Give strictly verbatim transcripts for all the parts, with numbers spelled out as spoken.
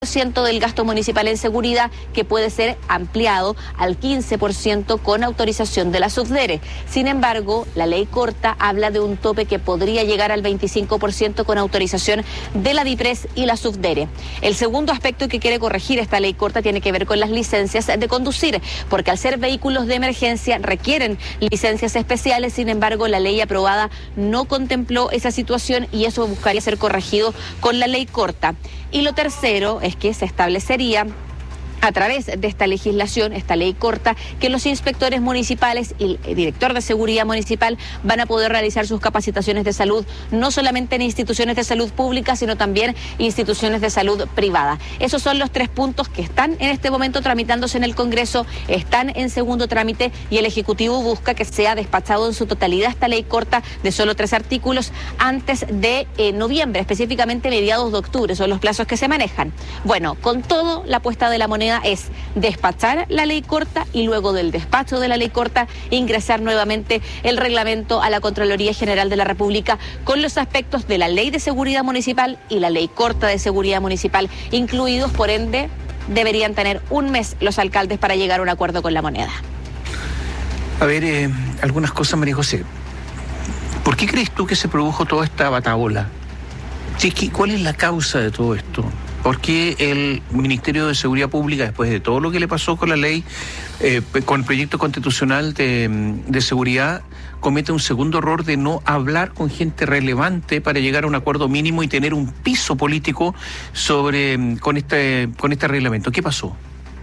por ciento del gasto municipal en seguridad, que puede ser ampliado al quince por ciento con autorización de la SUFDERE. Sin embargo, la ley corta habla de un tope que podría llegar al veinticinco por ciento con autorización de la DIPRES y la SUFDERE. El segundo aspecto que quiere corregir esta ley corta tiene que ver con las licencias de conducir, porque al ser vehículos de emergencia requieren licencias especiales. Sin embargo, la ley aprobada no contempló esa situación y eso buscaría ser corregido con la ley corta. Y lo tercero es que se establecería a través de esta legislación, esta ley corta, que los inspectores municipales y el director de seguridad municipal van a poder realizar sus capacitaciones de salud, no solamente en instituciones de salud públicas, sino también instituciones de salud privada. Esos son los tres puntos que están en este momento tramitándose en el Congreso, están en segundo trámite y el Ejecutivo busca que sea despachado en su totalidad esta ley corta de solo tres artículos antes de eh, noviembre, específicamente mediados de octubre, son los plazos que se manejan. Bueno, con todo, la apuesta de la moneda es despachar la ley corta y luego del despacho de la ley corta ingresar nuevamente el reglamento a la Contraloría General de la República con los aspectos de la Ley de Seguridad Municipal y la Ley Corta de Seguridad Municipal incluidos. Por ende, deberían tener un mes los alcaldes para llegar a un acuerdo con la moneda. A ver, eh, algunas cosas, María José. ¿Por qué crees tú que se produjo toda esta batahola? ¿Cuál es la causa de todo esto? ¿Por qué el Ministerio de Seguridad Pública, después de todo lo que le pasó con la ley, eh, con el proyecto constitucional de, de seguridad, comete un segundo error de no hablar con gente relevante para llegar a un acuerdo mínimo y tener un piso político sobre con este, con este reglamento? ¿Qué pasó?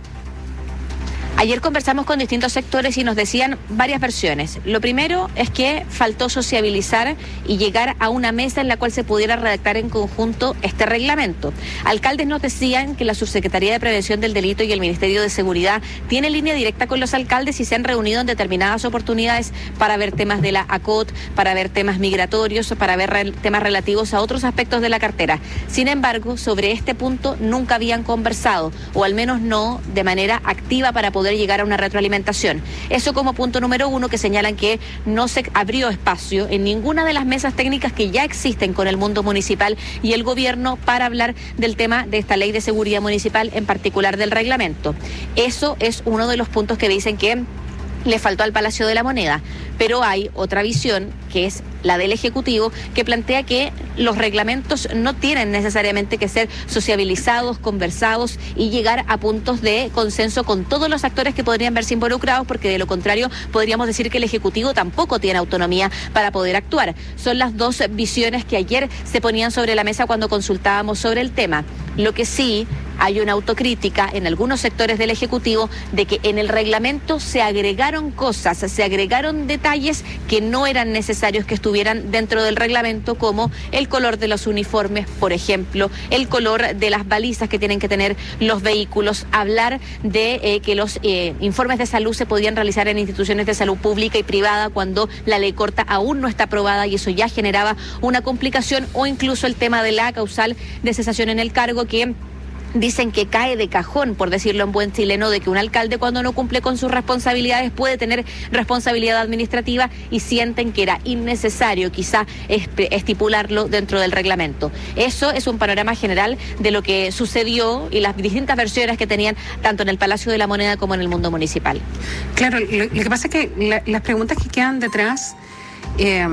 Ayer conversamos con distintos sectores y nos decían varias versiones. Lo primero es que faltó sociabilizar y llegar a una mesa en la cual se pudiera redactar en conjunto este reglamento. Alcaldes nos decían que la Subsecretaría de Prevención del Delito y el Ministerio de Seguridad tiene línea directa con los alcaldes y se han reunido en determinadas oportunidades para ver temas de la A C O T, para ver temas migratorios, para ver re- temas relativos a otros aspectos de la cartera. Sin embargo, sobre este punto nunca habían conversado, o al menos no de manera activa para poder llegar a una retroalimentación. Eso como punto número uno, que señalan que no se abrió espacio en ninguna de las mesas técnicas que ya existen con el mundo municipal y el gobierno para hablar del tema de esta ley de seguridad municipal, en particular del reglamento. Eso es uno de los puntos que dicen que le faltó al Palacio de la Moneda, pero hay otra visión que es la del Ejecutivo, que plantea que los reglamentos no tienen necesariamente que ser sociabilizados, conversados y llegar a puntos de consenso con todos los actores que podrían verse involucrados, porque de lo contrario podríamos decir que el Ejecutivo tampoco tiene autonomía para poder actuar. Son las dos visiones que ayer se ponían sobre la mesa cuando consultábamos sobre el tema. Lo que sí, hay una autocrítica en algunos sectores del Ejecutivo de que en el reglamento se agregaron cosas, se agregaron detalles que no eran necesarios que estuvieran dentro del reglamento, como el color de los uniformes, por ejemplo, el color de las balizas que tienen que tener los vehículos, hablar de eh, que los eh, informes de salud se podían realizar en instituciones de salud pública y privada cuando la ley corta aún no está aprobada y eso ya generaba una complicación, o incluso el tema de la causal de cesación en el cargo, que dicen que cae de cajón, por decirlo en buen chileno, de que un alcalde cuando no cumple con sus responsabilidades puede tener responsabilidad administrativa, y sienten que era innecesario quizá estipularlo dentro del reglamento. Eso es un panorama general de lo que sucedió y las distintas versiones que tenían tanto en el Palacio de la Moneda como en el mundo municipal. Claro, lo, lo que pasa es que la, las preguntas que quedan detrás eh,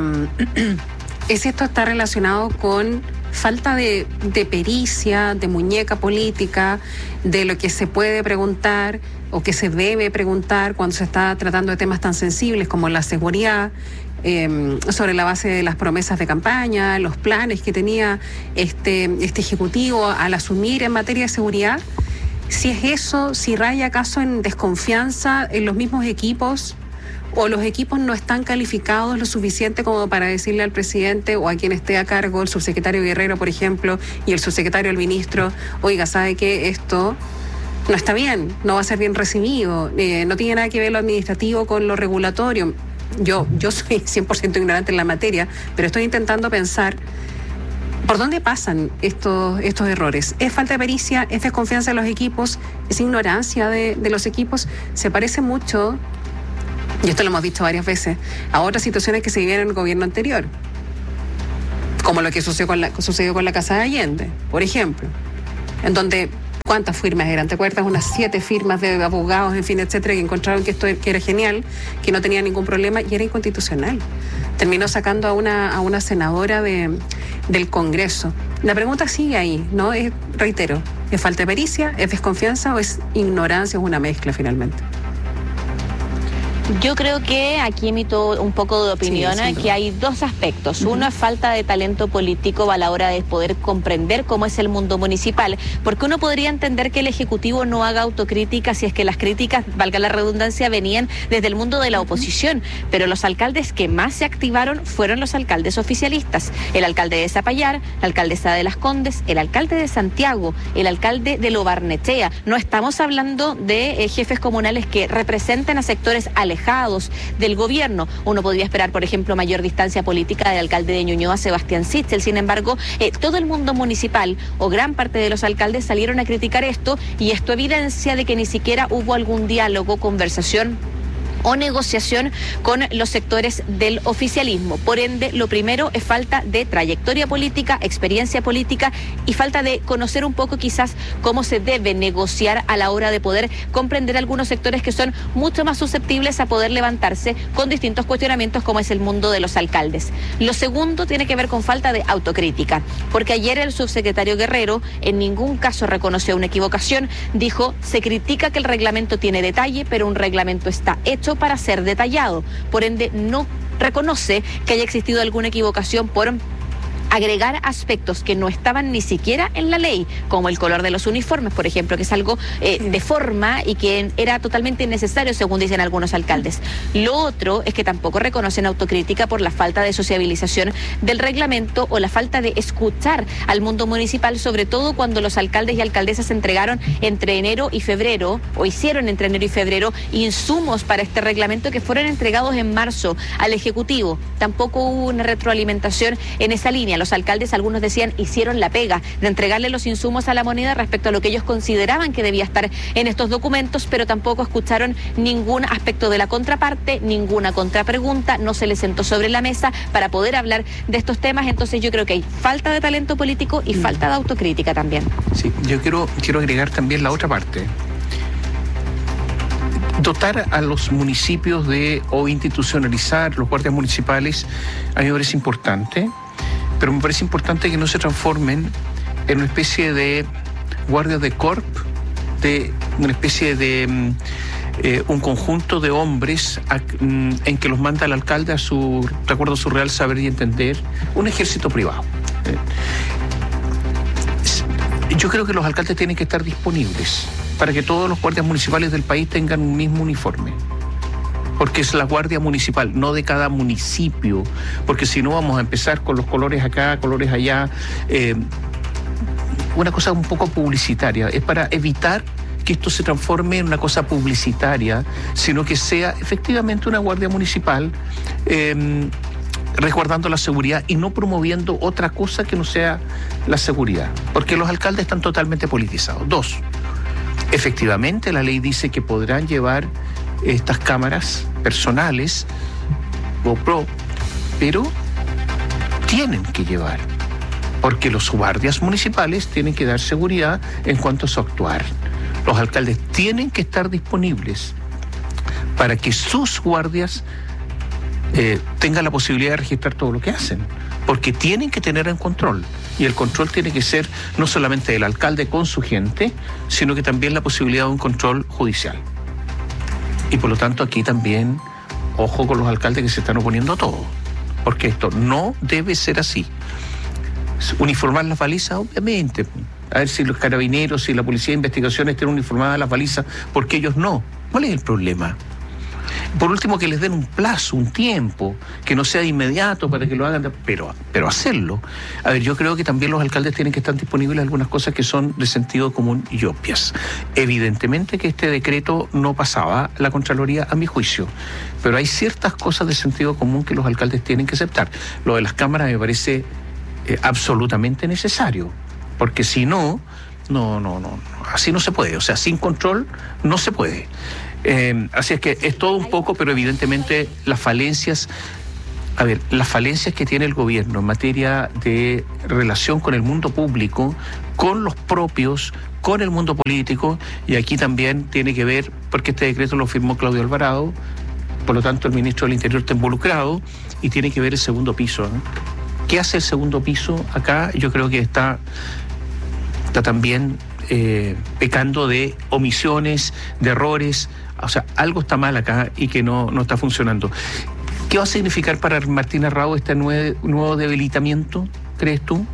es si esto está relacionado con falta de, de pericia, de muñeca política, de lo que se puede preguntar o que se debe preguntar cuando se está tratando de temas tan sensibles como la seguridad, eh, sobre la base de las promesas de campaña, los planes que tenía este, este Ejecutivo al asumir en materia de seguridad. Si es eso, si raya acaso en desconfianza en los mismos equipos, o los equipos no están calificados lo suficiente como para decirle al presidente o a quien esté a cargo, el subsecretario Guerrero, por ejemplo, y el subsecretario el ministro, oiga, ¿sabe qué? Esto no está bien, no va a ser bien recibido, eh, no tiene nada que ver lo administrativo con lo regulatorio. Yo, yo soy cien por ciento ignorante en la materia, pero estoy intentando pensar ¿por dónde pasan estos, estos errores? ¿Es falta de pericia? ¿Es desconfianza de los equipos? ¿Es ignorancia de, de los equipos? Se parece mucho, y esto lo hemos visto varias veces, a otras situaciones que se vivieron en el gobierno anterior, como lo que sucedió con la, sucedió con la Casa de Allende, por ejemplo, en donde cuántas firmas eran, ¿te acuerdas? Unas siete firmas de abogados, en fin, etcétera, que encontraron que esto que era genial, que no tenía ningún problema y era inconstitucional. Terminó sacando a una, a una senadora de, del Congreso. La pregunta sigue ahí, ¿no? Es, reitero, ¿es falta de pericia, es desconfianza o es ignorancia, es una mezcla finalmente? Yo creo que aquí emito un poco de opinión, sí, que hay dos aspectos. Uh-huh. Uno es falta de talento político a la hora de poder comprender cómo es el mundo municipal, porque uno podría entender que el Ejecutivo no haga autocrítica si es que las críticas, valga la redundancia, venían desde el mundo de la oposición, uh-huh. pero los alcaldes que más se activaron fueron los alcaldes oficialistas. El alcalde de Zapallar, la alcaldesa de Las Condes, el alcalde de Santiago, el alcalde de Lo Barnechea. No estamos hablando de eh, jefes comunales que representen a sectores alejados del gobierno. Uno podría esperar, por ejemplo, mayor distancia política del alcalde de Ñuñoa, Sebastián Sichel. Sin embargo, eh, todo el mundo municipal o gran parte de los alcaldes salieron a criticar esto, y esto evidencia de que ni siquiera hubo algún diálogo, conversación o negociación con los sectores del oficialismo. Por ende, lo primero es falta de trayectoria política, experiencia política y falta de conocer un poco quizás cómo se debe negociar a la hora de poder comprender algunos sectores que son mucho más susceptibles a poder levantarse con distintos cuestionamientos, como es el mundo de los alcaldes. Lo segundo tiene que ver con falta de autocrítica, porque ayer el subsecretario Guerrero en ningún caso reconoció una equivocación. Dijo, se critica que el reglamento tiene detalle, pero un reglamento está hecho para ser detallado. Por ende, no reconoce que haya existido alguna equivocación por agregar aspectos que no estaban ni siquiera en la ley, como el color de los uniformes, por ejemplo, que es algo eh, de forma y que era totalmente innecesario, según dicen algunos alcaldes. Lo otro es que tampoco reconocen autocrítica por la falta de sociabilización del reglamento o la falta de escuchar al mundo municipal, sobre todo cuando los alcaldes y alcaldesas entregaron entre enero y febrero, o hicieron entre enero y febrero, insumos para este reglamento que fueron entregados en marzo al Ejecutivo. Tampoco hubo una retroalimentación en esa línea. Los alcaldes, algunos decían, hicieron la pega de entregarle los insumos a la moneda respecto a lo que ellos consideraban que debía estar en estos documentos, pero tampoco escucharon ningún aspecto de la contraparte, ninguna contrapregunta, no se les sentó sobre la mesa para poder hablar de estos temas. Entonces yo creo que hay falta de talento político y mm. falta de autocrítica también. Sí, yo quiero, quiero agregar también la otra parte. Dotar a los municipios de, o institucionalizar los guardias municipales, a mí me parece importante, pero me parece importante que no se transformen en una especie de guardias de corp, de una especie de eh, un conjunto de hombres a, mm, en que los manda el alcalde a su, de acuerdo a su real saber y entender, un ejército privado. Eh, yo creo que los alcaldes tienen que estar disponibles para que todos los guardias municipales del país tengan un mismo uniforme, porque es la guardia municipal, no de cada municipio, porque si no vamos a empezar con los colores acá, colores allá, eh, una cosa un poco publicitaria. Es para evitar que esto se transforme en una cosa publicitaria, sino que sea efectivamente una guardia municipal eh, resguardando la seguridad y no promoviendo otra cosa que no sea la seguridad, porque los alcaldes están totalmente politizados. Dos, efectivamente la ley dice que podrán llevar estas cámaras personales GoPro, pero tienen que llevar, porque los guardias municipales tienen que dar seguridad en cuanto a su actuar. Los alcaldes tienen que estar disponibles para que sus guardias eh, tengan la posibilidad de registrar todo lo que hacen, porque tienen que tener en control. Y el control tiene que ser no solamente del alcalde con su gente, sino que también la posibilidad de un control judicial. Y por lo tanto aquí también, ojo con los alcaldes que se están oponiendo a todo, porque esto no debe ser así. Uniformar las balizas, obviamente. A ver si los carabineros, si la policía de investigaciones tienen uniformadas las balizas, porque ellos no. ¿Cuál es el problema? Por último, que les den un plazo, un tiempo, que no sea de inmediato para que lo hagan, pero, pero hacerlo. A ver, yo creo que también los alcaldes tienen que estar disponibles algunas cosas que son de sentido común y obvias. Evidentemente que este decreto no pasaba la Contraloría a mi juicio, pero hay ciertas cosas de sentido común que los alcaldes tienen que aceptar. Lo de las cámaras me parece eh, absolutamente necesario, porque si no, no, no, no, así no se puede. O sea, sin control no se puede. Eh, así es que es todo un poco, pero evidentemente las falencias, a ver, las falencias que tiene el gobierno en materia de relación con el mundo público con los propios, con el mundo político, y aquí también tiene que ver, porque este decreto lo firmó Claudio Alvarado, por lo tanto el ministro del Interior está involucrado, y tiene que ver el segundo piso, ¿no? ¿Qué hace el segundo piso acá? Yo creo que está, está también eh, pecando de omisiones, de errores, o sea, algo está mal acá y que no, no está funcionando. ¿Qué va a significar para Martín Arrau este nuevo, nuevo debilitamiento, crees tú?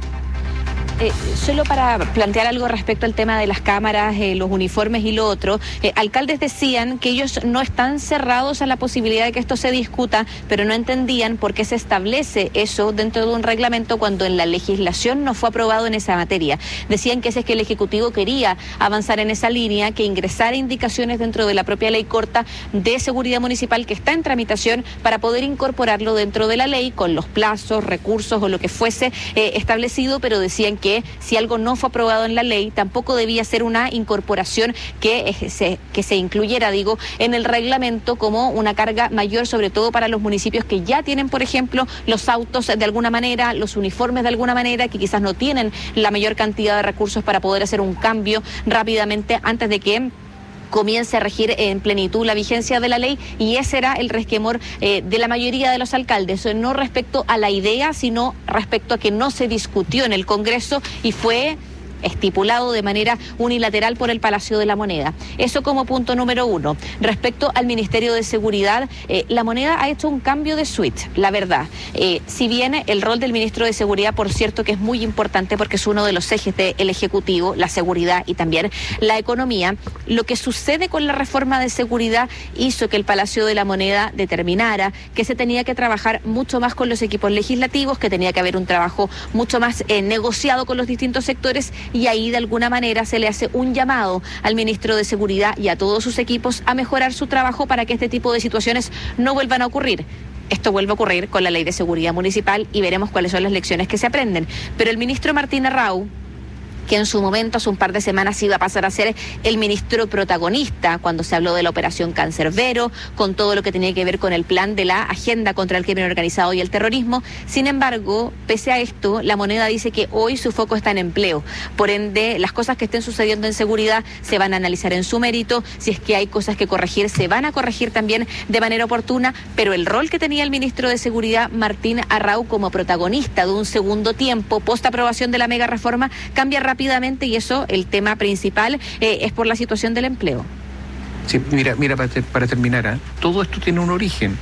Eh, solo para plantear algo respecto al tema de las cámaras, eh, los uniformes y lo otro, eh, alcaldes decían que ellos no están cerrados a la posibilidad de que esto se discuta, pero no entendían por qué se establece eso dentro de un reglamento cuando en la legislación no fue aprobado en esa materia. Decían que ese es que el Ejecutivo quería avanzar en esa línea, que ingresara indicaciones dentro de la propia ley corta de seguridad municipal que está en tramitación para poder incorporarlo dentro de la ley con los plazos, recursos o lo que fuese eh, establecido, pero decían que que si algo no fue aprobado en la ley, tampoco debía ser una incorporación que se, que se incluyera, digo, en el reglamento como una carga mayor, sobre todo para los municipios que ya tienen, por ejemplo, los autos de alguna manera, los uniformes de alguna manera, que quizás no tienen la mayor cantidad de recursos para poder hacer un cambio rápidamente antes de que comience a regir en plenitud la vigencia de la ley, y ese era el resquemor eh, de la mayoría de los alcaldes, no respecto a la idea, sino respecto a que no se discutió en el Congreso y fue estipulado de manera unilateral por el Palacio de la Moneda. Eso como punto número uno. Respecto al Ministerio de Seguridad, eh, la Moneda ha hecho un cambio de suite, la verdad. Eh, si bien el rol del Ministro de Seguridad, por cierto, que es muy importante porque es uno de los ejes del Ejecutivo, la seguridad y también la economía, lo que sucede con la reforma de seguridad hizo que el Palacio de la Moneda determinara que se tenía que trabajar mucho más con los equipos legislativos, que tenía que haber un trabajo mucho más eh, negociado con los distintos sectores, y ahí de alguna manera se le hace un llamado al ministro de Seguridad y a todos sus equipos a mejorar su trabajo para que este tipo de situaciones no vuelvan a ocurrir. Esto vuelve a ocurrir con la Ley de Seguridad Municipal y veremos cuáles son las lecciones que se aprenden. Pero el ministro Martín Arrau, que en su momento, hace un par de semanas, iba a pasar a ser el ministro protagonista cuando se habló de la operación Cancerbero, con todo lo que tenía que ver con el plan de la agenda contra el crimen organizado y el terrorismo. Sin embargo, pese a esto, la Moneda dice que hoy su foco está en empleo. Por ende, las cosas que estén sucediendo en seguridad se van a analizar en su mérito. Si es que hay cosas que corregir, se van a corregir también de manera oportuna, pero el rol que tenía el ministro de Seguridad, Martín Arrau, como protagonista de un segundo tiempo, post aprobación de la mega reforma, cambia rápidamente. Rápidamente, y eso, el tema principal, eh, es por la situación del empleo. Sí, mira, mira para, ter, para terminar, ¿eh? Todo esto tiene un origen,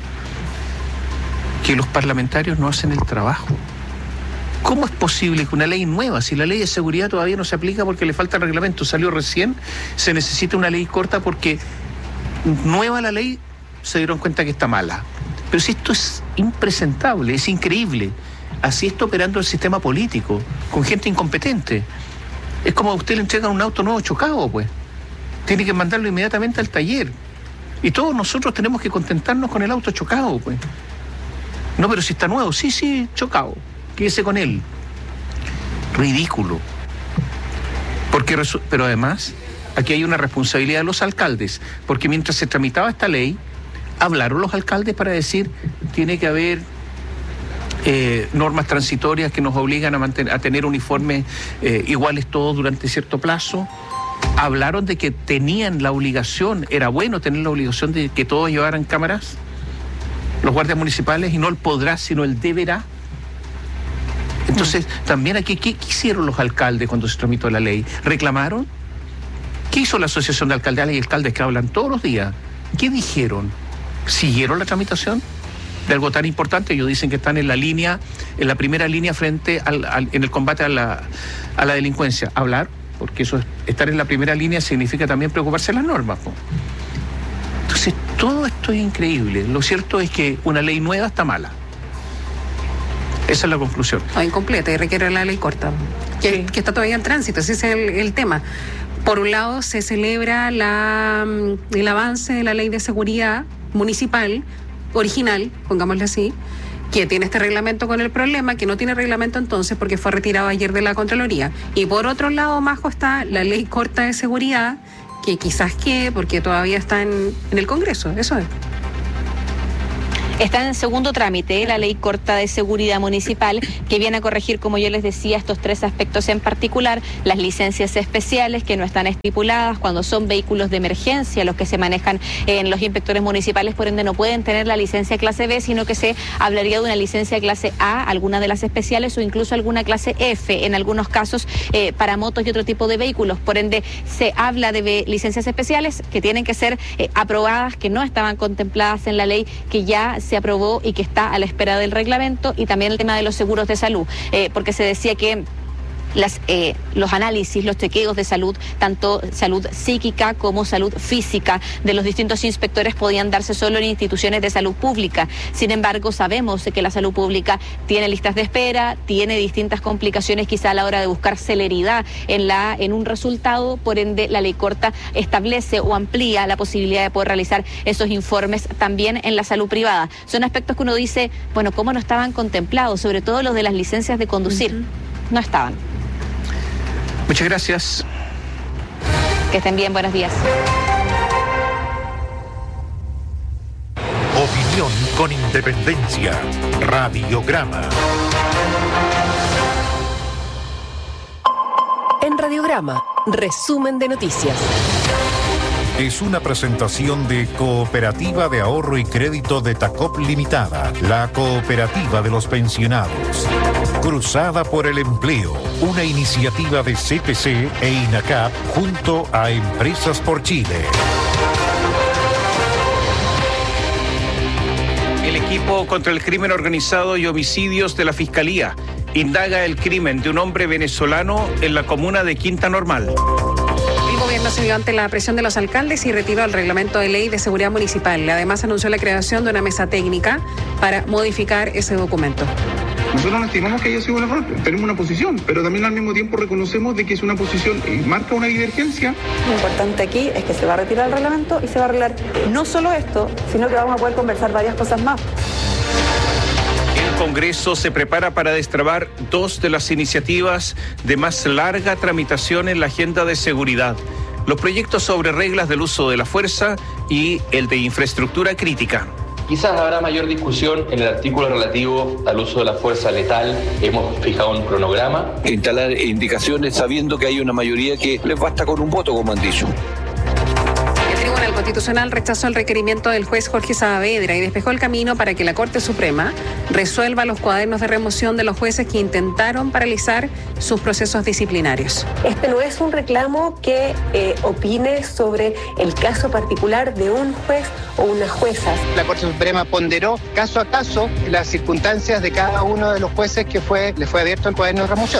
que los parlamentarios no hacen el trabajo. ¿Cómo es posible que una ley nueva, si la ley de seguridad todavía no se aplica porque le falta el reglamento, salió recién, se necesita una ley corta porque nueva la ley, se dieron cuenta que está mala? Pero si esto es impresentable, es increíble. Así está operando el sistema político, con gente incompetente. Es como a usted le entregan un auto nuevo chocado, pues. Tiene que mandarlo inmediatamente al taller. Y todos nosotros tenemos que contentarnos con el auto chocado, pues. No, pero si está nuevo, sí, sí, chocado. Quédese con él. Ridículo. Porque resu- pero además, aquí hay una responsabilidad de los alcaldes, porque mientras se tramitaba esta ley, hablaron los alcaldes para decir, tiene que haber Eh, normas transitorias que nos obligan a, mantener, a tener uniformes eh, iguales todos durante cierto plazo. Hablaron de que tenían la obligación, era bueno tener la obligación de que todos llevaran cámaras, los guardias municipales, y no el podrá, sino el deberá. Entonces, mm. también aquí, ¿qué, ¿qué hicieron los alcaldes cuando se tramitó la ley? ¿Reclamaron? ¿Qué hizo la Asociación de Alcaldes y Alcaldes que hablan todos los días? ¿Qué dijeron? ¿Siguieron la tramitación de algo tan importante? Ellos dicen que están en la línea, en la primera línea frente al, al en el combate a la, a la delincuencia. Hablar, porque eso es, estar en la primera línea significa también preocuparse de las normas, po. Entonces, todo esto es increíble. Lo cierto es que una ley nueva está mala. Esa es la conclusión. O incompleta y requiere la ley corta, que, sí. que está todavía en tránsito. Ese es el, el tema. Por un lado, se celebra la, el avance de la ley de seguridad municipal original, pongámosle así, que tiene este reglamento con el problema, que no tiene reglamento entonces porque fue retirado ayer de la Contraloría. Y por otro lado, Majo, está la ley corta de seguridad, que quizás quede porque todavía está en, en el Congreso, eso es. Está en segundo trámite la ley corta de seguridad municipal, que viene a corregir, como yo les decía, estos tres aspectos en particular: las licencias especiales que no están estipuladas cuando son vehículos de emergencia, los que se manejan en los inspectores municipales, por ende no pueden tener la licencia clase B, sino que se hablaría de una licencia clase A, alguna de las especiales, o incluso alguna clase F en algunos casos eh, para motos y otro tipo de vehículos. Por ende se habla de licencias especiales que tienen que ser eh, aprobadas, que no estaban contempladas en la ley que ya se aprobó y que está a la espera del reglamento, y también el tema de los seguros de salud, eh, porque se decía que Las, eh, los análisis, los chequeos de salud, tanto salud psíquica como salud física de los distintos inspectores podían darse solo en instituciones de salud pública. Sin embargo, sabemos que la salud pública tiene listas de espera, tiene distintas complicaciones quizá a la hora de buscar celeridad en, la, en un resultado. Por ende, la ley corta establece o amplía la posibilidad de poder realizar esos informes también en la salud privada. Son aspectos que uno dice, bueno, ¿cómo no estaban contemplados? Sobre todo los de las licencias de conducir. Uh-huh. No estaban. Muchas gracias. Que estén bien, buenos días. Opinión con independencia. Radiograma. En Radiograma, resumen de noticias. Es una presentación de Cooperativa de Ahorro y Crédito de Tacop Limitada, la cooperativa de los pensionados. Cruzada por el Empleo, una iniciativa de C P C e INACAP junto a Empresas por Chile. El equipo contra el crimen organizado y homicidios de la Fiscalía indaga el crimen de un hombre venezolano en la comuna de Quinta Normal. El gobierno se vio ante la presión de los alcaldes y retiró el reglamento de ley de seguridad municipal. Además, anunció la creación de una mesa técnica para modificar ese documento. Nosotros no estimamos que haya sido un error, tenemos una posición, pero también al mismo tiempo reconocemos de que es una posición y marca una divergencia. Lo importante aquí es que se va a retirar el reglamento y se va a arreglar no solo esto, sino que vamos a poder conversar varias cosas más. El Congreso se prepara para destrabar dos de las iniciativas de más larga tramitación en la agenda de seguridad: los proyectos sobre reglas del uso de la fuerza y el de infraestructura crítica. Quizás habrá mayor discusión en el artículo relativo al uso de la fuerza letal. Hemos fijado un cronograma. Instalar indicaciones sabiendo que hay una mayoría que les basta con un voto, como han dicho. El Tribunal Constitucional rechazó el requerimiento del juez Jorge Saavedra y despejó el camino para que la Corte Suprema resuelva los cuadernos de remoción de los jueces que intentaron paralizar sus procesos disciplinarios. Este no es un reclamo que eh, opine sobre el caso particular de un juez o una jueza. La Corte Suprema ponderó caso a caso las circunstancias de cada uno de los jueces que fue, le fue abierto el cuaderno de remoción.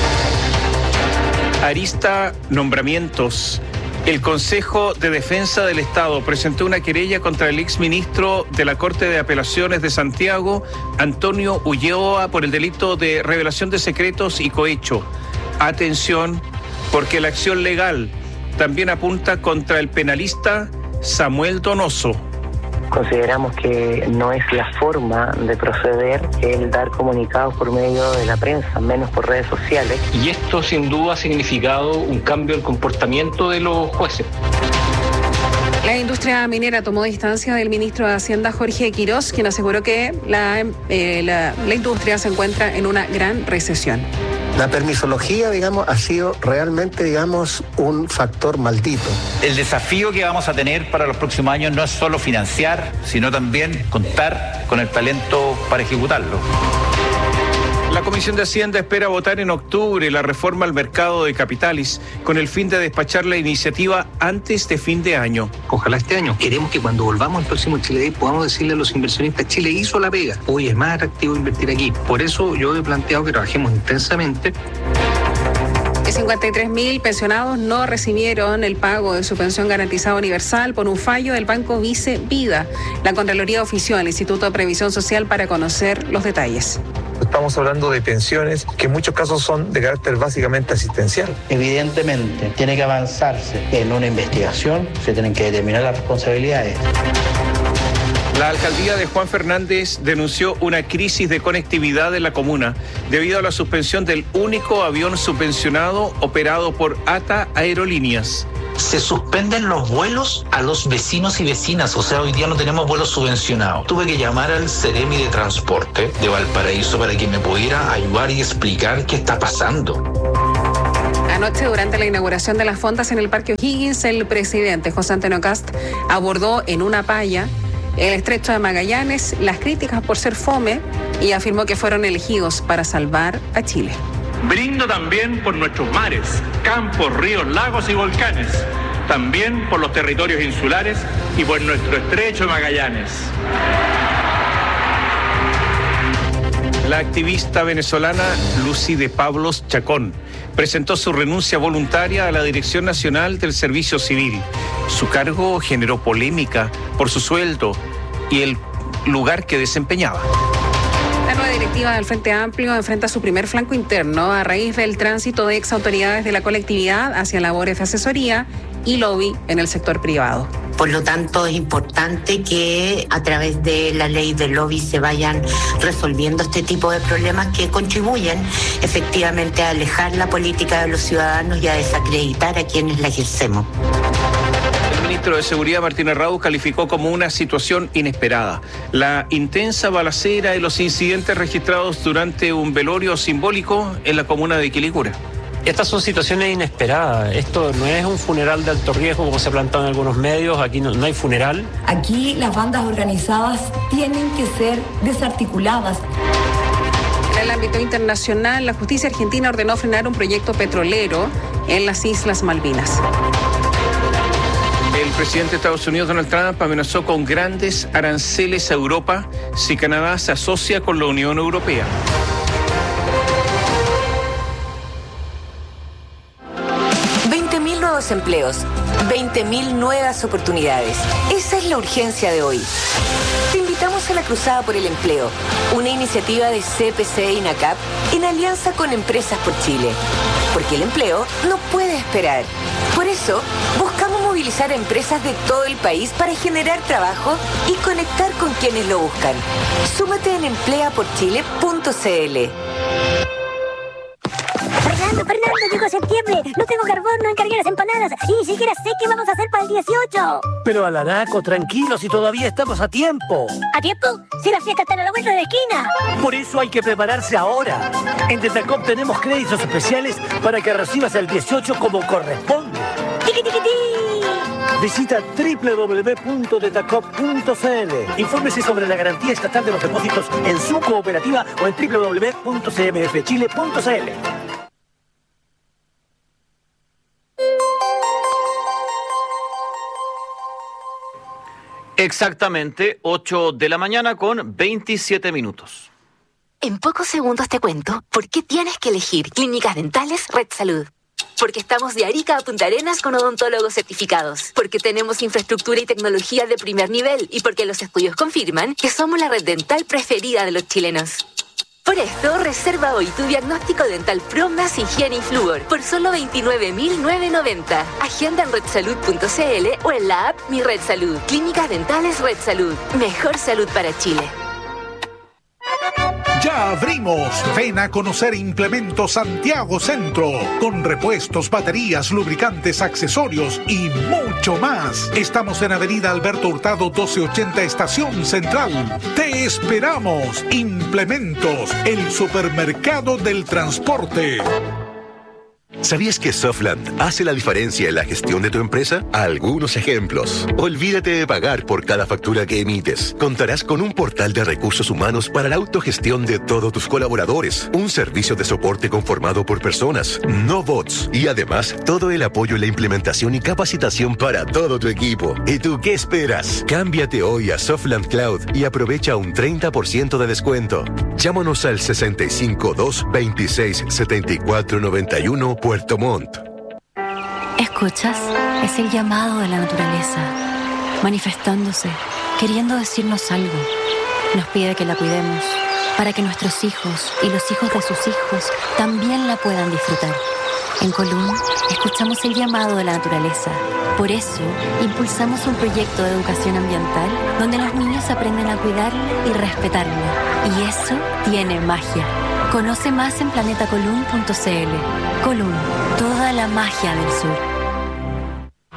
Arista nombramientos. El Consejo de Defensa del Estado presentó una querella contra el exministro de la Corte de Apelaciones de Santiago, Antonio Ulloa, por el delito de revelación de secretos y cohecho. Atención, porque la acción legal también apunta contra el penalista Samuel Donoso. Consideramos que no es la forma de proceder el dar comunicados por medio de la prensa, menos por redes sociales. Y esto sin duda ha significado un cambio en el comportamiento de los jueces. La industria minera tomó distancia del ministro de Hacienda, Jorge Quirós, quien aseguró que la, eh, la, la industria se encuentra en una gran recesión. La permisología, digamos, ha sido realmente, digamos, un factor maldito. El desafío que vamos a tener para los próximos años no es solo financiar, sino también contar con el talento para ejecutarlo. La Comisión de Hacienda espera votar en octubre la reforma al mercado de capitales con el fin de despachar la iniciativa antes de fin de año. Ojalá este año. Queremos que cuando volvamos al próximo Chile Day podamos decirle a los inversionistas: Chile hizo la pega. Hoy es más atractivo invertir aquí. Por eso yo he planteado que trabajemos intensamente. cincuenta y tres mil pensionados no recibieron el pago de su pensión garantizada universal por un fallo del Banco Vice Vida. La Contraloría ofició al Instituto de Previsión Social para conocer los detalles. Estamos hablando de pensiones que en muchos casos son de carácter básicamente asistencial. Evidentemente, tiene que avanzarse en una investigación, se tienen que determinar las responsabilidades. La alcaldía de Juan Fernández denunció una crisis de conectividad en la comuna debido a la suspensión del único avión subvencionado operado por ATA Aerolíneas. se suspenden los vuelos a los vecinos y vecinas. O sea, hoy día no tenemos vuelos subvencionados. Tuve que llamar al Ceremi de Transporte de Valparaíso para que me pudiera ayudar y explicar qué está pasando. Anoche, durante la inauguración de las fondas en el Parque O'Higgins, el presidente José Antonio Kast abordó en una palla el estrecho de Magallanes, las críticas por ser fome, y afirmó que fueron elegidos para salvar a Chile. Brindo también por nuestros mares, campos, ríos, lagos y volcanes, también por los territorios insulares y por nuestro estrecho de Magallanes. La activista venezolana Lucy de Pablos Chacón presentó su renuncia voluntaria a la Dirección Nacional del Servicio Civil. Su cargo generó polémica por su sueldo y el lugar que desempeñaba. La nueva directiva del Frente Amplio enfrenta su primer flanco interno a raíz del tránsito de exautoridades de la colectividad hacia labores de asesoría y lobby en el sector privado. Por lo tanto, es importante que a través de la ley del lobby se vayan resolviendo este tipo de problemas que contribuyen efectivamente a alejar la política de los ciudadanos y a desacreditar a quienes la ejercemos. El ministro de Seguridad, Martín Errázuriz, calificó como una situación inesperada la intensa balacera y los incidentes registrados durante un velorio simbólico en la comuna de Quilicura. Estas son situaciones inesperadas. Esto no es un funeral de alto riesgo como se ha planteado en algunos medios. Aquí no, no hay funeral. Aquí las bandas organizadas tienen que ser desarticuladas. En el ámbito internacional, la justicia argentina ordenó frenar un proyecto petrolero en las Islas Malvinas. El presidente de Estados Unidos, Donald Trump, amenazó con grandes aranceles a Europa si Canadá se asocia con la Unión Europea. veinte mil nuevos empleos, veinte mil nuevas oportunidades. Esa es la urgencia de hoy. Te invitamos a la Cruzada por el Empleo, una iniciativa de C P C e INACAP en alianza con Empresas por Chile. Porque el empleo no puede esperar. Por eso, buscamos movilizar a empresas de todo el país para generar trabajo y conectar con quienes lo buscan. Súmate en emplea por chile punto c l. Fernando, Fernando, llegó septiembre. No tengo carbón, no encargué las empanadas. Y ni siquiera sé qué vamos a hacer para el dieciocho. Pero Alanaco, tranquilo, si todavía estamos a tiempo. ¿A tiempo? Si la fiesta está a la vuelta de la esquina. Por eso hay que prepararse ahora. En Tetacop tenemos créditos especiales para que recibas el dieciocho como corresponde. ¡Tiqui, tiqui, ti! Visita doble u doble u doble u punto tetacop punto c l. Infórmese sobre la garantía estatal de los depósitos en su cooperativa o en doble u doble u doble u punto c m f chile punto c l. Exactamente, ocho de la mañana con veintisiete minutos. En pocos segundos te cuento por qué tienes que elegir Clínicas Dentales Red Salud. Porque estamos de Arica a Punta Arenas con odontólogos certificados. Porque tenemos infraestructura y tecnología de primer nivel. Y porque los estudios confirman que somos la red dental preferida de los chilenos. Por esto, reserva hoy tu diagnóstico dental Pro más higiene y flúor por solo veintinueve mil novecientos noventa. Agenda en red salud punto c l o en la app Mi Red Salud. Clínicas Dentales Red Salud. Mejor salud para Chile. Ya abrimos. Ven a conocer Implemento Santiago Centro, con repuestos, baterías, lubricantes, accesorios y mucho más. Estamos en Avenida Alberto Hurtado doce ochenta, Estación Central. Te esperamos. Implementos, el supermercado del transporte. ¿Sabías que Softland hace la diferencia en la gestión de tu empresa? Algunos ejemplos. Olvídate de pagar por cada factura que emites. Contarás con un portal de recursos humanos para la autogestión de todos tus colaboradores. Un servicio de soporte conformado por personas, no bots. Y además, todo el apoyo en la implementación y capacitación para todo tu equipo. ¿Y tú qué esperas? Cámbiate hoy a Softland Cloud y aprovecha un treinta por ciento de descuento. Llámanos al sesenta y cinco, dos, veintiséis, setenta y cuatro, noventa y uno Puerto Montt. ¿Escuchas? Es el llamado de la naturaleza, manifestándose, queriendo decirnos algo. Nos pide que la cuidemos, para que nuestros hijos y los hijos de sus hijos también la puedan disfrutar. En Colún, escuchamos el llamado de la naturaleza. Por eso, impulsamos un proyecto de educación ambiental donde los niños aprenden a cuidarla y respetarla. Y eso tiene magia. Conoce más en planeta colún punto c l. Colún, toda la magia del sur.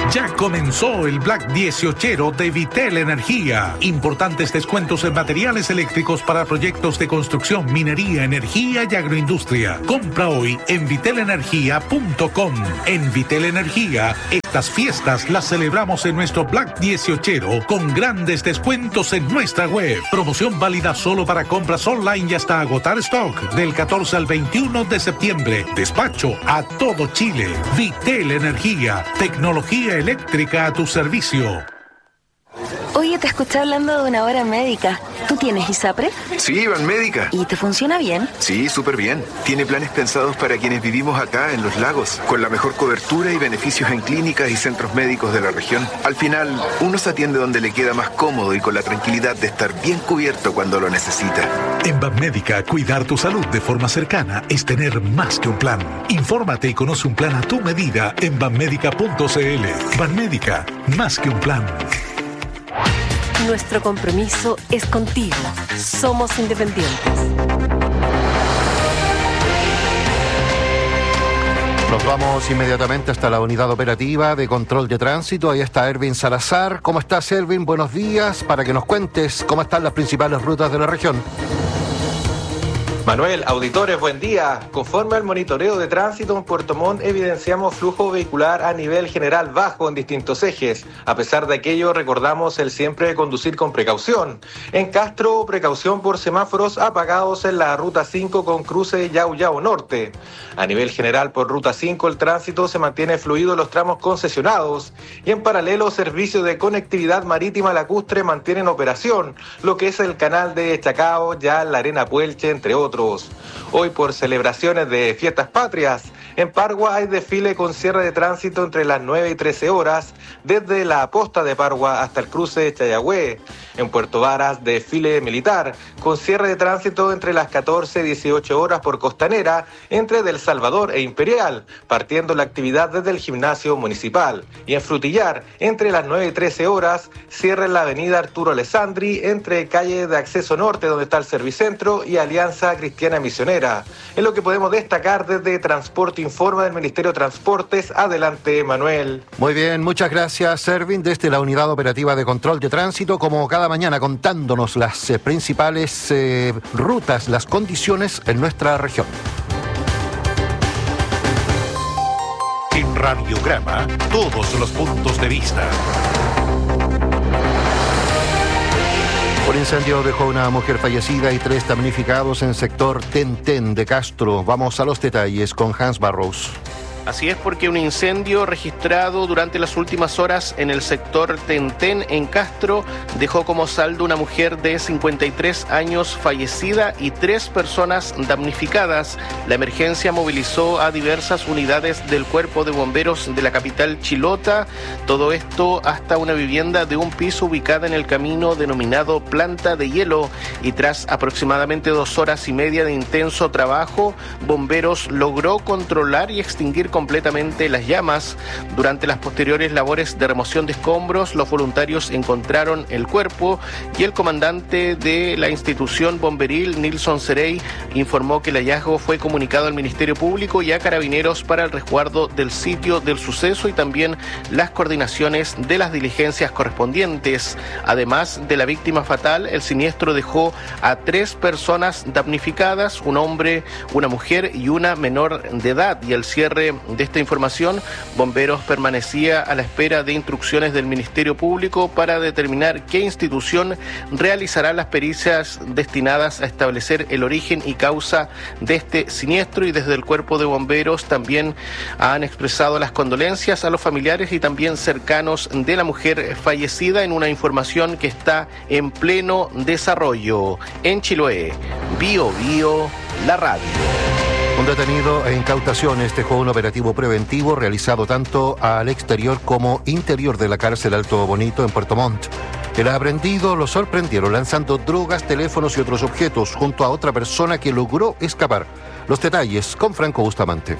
Ya comenzó el Black dieciochero de Vitel Energía. Importantes descuentos en materiales eléctricos para proyectos de construcción, minería, energía y agroindustria. Compra hoy en vitel energía punto com. En Vitel Energía, estas fiestas las celebramos en nuestro Black dieciochero con grandes descuentos en nuestra web. Promoción válida solo para compras online y hasta agotar stock del catorce al veintiuno de septiembre. Despacho a todo Chile. Vitel Energía. Tecnología eléctrica a tu servicio. Oye, te escuché hablando de una hora médica. ¿Tú tienes ISAPRE? Sí, Banmédica. ¿Y te funciona bien? Sí, súper bien. Tiene planes pensados para quienes vivimos acá en Los Lagos, con la mejor cobertura y beneficios en clínicas y centros médicos de la región. Al final, uno se atiende donde le queda más cómodo y con la tranquilidad de estar bien cubierto cuando lo necesita. En Banmédica, cuidar tu salud de forma cercana es tener más que un plan. Infórmate y conoce un plan a tu medida en banmédica punto cl. Banmédica, más que un plan. Nuestro compromiso es contigo. Somos independientes. Nos vamos inmediatamente hasta la unidad operativa de control de tránsito. Ahí está Erwin Salazar. ¿Cómo estás, Erwin? Buenos días. Para que nos cuentes cómo están las principales rutas de la región. Manuel, auditores, buen día. Conforme al monitoreo de tránsito en Puerto Montt, evidenciamos flujo vehicular a nivel general bajo en distintos ejes. A pesar de aquello, recordamos el siempre conducir con precaución. En Castro, precaución por semáforos apagados en la Ruta cinco con cruce Yau Yau Norte. A nivel general, por Ruta cinco, el tránsito se mantiene fluido en los tramos concesionados. Y en paralelo, servicios de conectividad marítima lacustre mantienen operación, lo que es el canal de Chacao, ya la Arena Puelche, entre otros. Hoy, por celebraciones de fiestas patrias, en Pargua hay desfile con cierre de tránsito entre las nueve y trece horas, desde la posta de Pargua hasta el cruce de Chayagüe. En Puerto Varas, desfile militar, con cierre de tránsito entre las catorce y dieciocho horas por Costanera, entre Del Salvador e Imperial, partiendo la actividad desde el gimnasio municipal. Y en Frutillar, entre las nueve y trece horas, cierre en la avenida Arturo Alessandri, entre calle de acceso norte, donde está el Servicentro, y Alianza Cristiana Misionera. Es lo que podemos destacar desde Transporte Informa del Ministerio de Transportes. Adelante, Manuel. Muy bien, muchas gracias, Erwin, desde la unidad operativa de control de tránsito, como cada mañana contándonos las eh, principales eh, rutas, las condiciones en nuestra región. En Radiograma, todos los puntos de vista. Un incendio dejó una mujer fallecida y tres damnificados en sector Tentén de Castro. Vamos a los detalles con Hans Barrows. Así es, porque un incendio registrado durante las últimas horas en el sector Tentén, en Castro, dejó como saldo una mujer de cincuenta y tres años fallecida y tres personas damnificadas. La emergencia movilizó a diversas unidades del Cuerpo de Bomberos de la capital chilota. Todo esto hasta una vivienda de un piso ubicada en el camino denominado Planta de Hielo. Y tras aproximadamente dos horas y media de intenso trabajo, Bomberos logró controlar y extinguir completamente las llamas. Durante las posteriores labores de remoción de escombros, los voluntarios encontraron el cuerpo y el comandante de la institución bomberil, Nilson Cerey, informó que el hallazgo fue comunicado al Ministerio Público y a Carabineros para el resguardo del sitio del suceso y también las coordinaciones de las diligencias correspondientes. Además de la víctima fatal, el siniestro dejó a tres personas damnificadas, un hombre, una mujer y una menor de edad. Y al cierre de esta información, Bomberos permanecía a la espera de instrucciones del Ministerio Público para determinar qué institución realizará las pericias destinadas a establecer el origen y causa de este siniestro. Y desde el Cuerpo de Bomberos también han expresado las condolencias a los familiares y también cercanos de la mujer fallecida, en una información que está en pleno desarrollo. En Chiloé, Bio Bio, la radio. Un detenido e incautaciones dejó un operativo preventivo realizado tanto al exterior como interior de la cárcel Alto Bonito en Puerto Montt. El aprehendido lo sorprendieron lanzando drogas, teléfonos y otros objetos junto a otra persona que logró escapar. Los detalles con Franco Bustamante.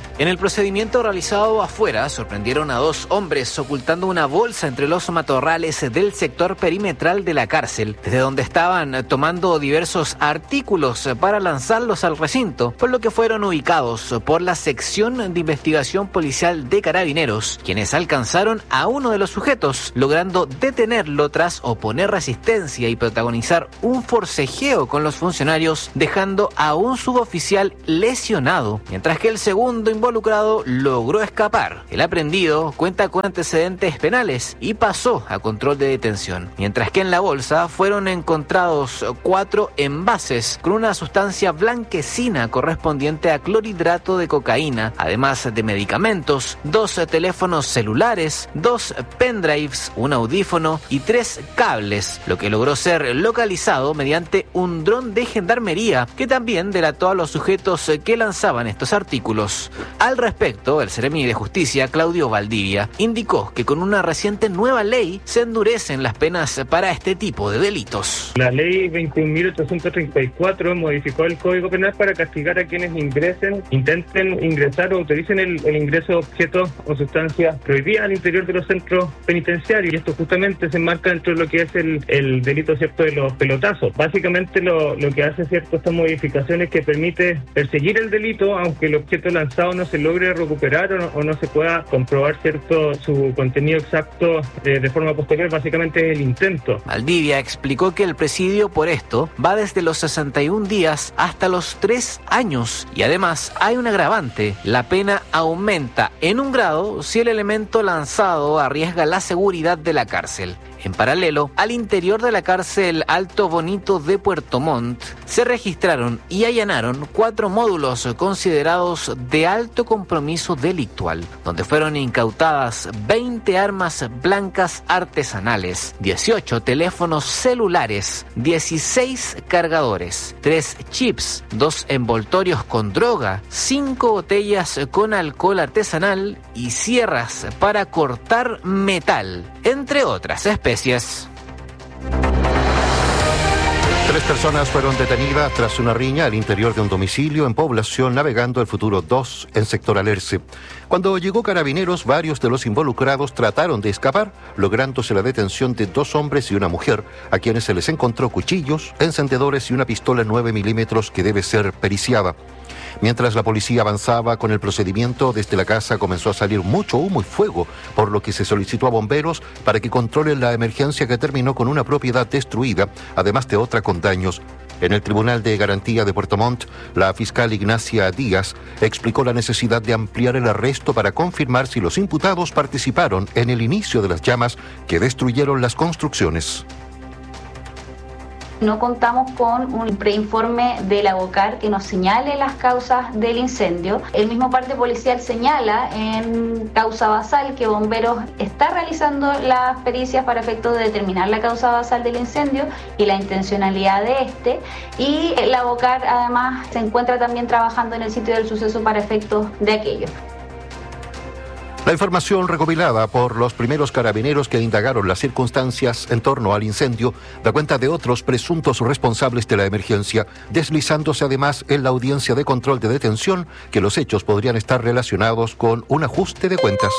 En el procedimiento realizado afuera, sorprendieron a dos hombres ocultando una bolsa entre los matorrales del sector perimetral de la cárcel, desde donde estaban tomando diversos artículos para lanzarlos al recinto, por lo que fueron ubicados por la sección de investigación policial de Carabineros, quienes alcanzaron a uno de los sujetos, logrando detenerlo tras oponer resistencia y protagonizar un forcejeo con los funcionarios, dejando a un suboficial lesionado, mientras que el segundo involucrado involucrado logró escapar. El aprehendido cuenta con antecedentes penales y pasó a control de detención, mientras que en la bolsa fueron encontrados cuatro envases con una sustancia blanquecina correspondiente a clorhidrato de cocaína, además de medicamentos, dos teléfonos celulares, dos pendrives, un audífono y tres cables, lo que logró ser localizado mediante un dron de gendarmería que también delató a los sujetos que lanzaban estos artículos. Al respecto, el Seremi de Justicia, Claudio Valdivia, indicó que con una reciente nueva ley se endurecen las penas para este tipo de delitos. La ley veintiún mil ochocientos treinta y cuatro modificó el Código Penal para castigar a quienes ingresen, intenten ingresar o autoricen el, el ingreso de objetos o sustancias prohibidas al interior de los centros penitenciarios. Y esto justamente se enmarca dentro de lo que es el, el delito, cierto, de los pelotazos. Básicamente lo, lo que hace, cierto, esta modificación es que permite perseguir el delito aunque el objeto lanzado no se logre recuperar o no, o no se pueda comprobar, cierto, su contenido exacto eh, de forma posterior. Básicamente es el intento. Valdivia explicó que el presidio por esto va desde los sesenta y un días hasta los tres años y además hay un agravante: la pena aumenta en un grado si el elemento lanzado arriesga la seguridad de la cárcel. En paralelo, al interior de la cárcel Alto Bonito de Puerto Montt se registraron y allanaron cuatro módulos considerados de alto compromiso delictual, donde fueron incautadas veinte armas blancas artesanales, dieciocho teléfonos celulares, dieciséis cargadores, tres chips, dos envoltorios con droga, cinco botellas con alcohol artesanal y sierras para cortar metal, entre otras especies. Especies. Tres personas fueron detenidas tras una riña al interior de un domicilio en Población Navegando el Futuro dos, en sector Alerce. Cuando llegó Carabineros, varios de los involucrados trataron de escapar, lográndose la detención de dos hombres y una mujer, a quienes se les encontró cuchillos, encendedores y una pistola nueve milímetros que debe ser periciada. Mientras la policía avanzaba con el procedimiento, desde la casa comenzó a salir mucho humo y fuego, por lo que se solicitó a bomberos para que controlen la emergencia, que terminó con una propiedad destruida, además de otra con daños. En el Tribunal de Garantía de Puerto Montt, la fiscal Ignacia Díaz explicó la necesidad de ampliar el arresto para confirmar si los imputados participaron en el inicio de las llamas que destruyeron las construcciones. No contamos con un preinforme del ABOCAR que nos señale las causas del incendio. El mismo parte policial señala en causa basal que Bomberos está realizando las pericias para efectos de determinar la causa basal del incendio y la intencionalidad de este. Y el ABOCAR además se encuentra también trabajando en el sitio del suceso para efectos de aquello. La información recopilada por los primeros carabineros que indagaron las circunstancias en torno al incendio da cuenta de otros presuntos responsables de la emergencia, deslizándose además en la audiencia de control de detención que los hechos podrían estar relacionados con un ajuste de cuentas.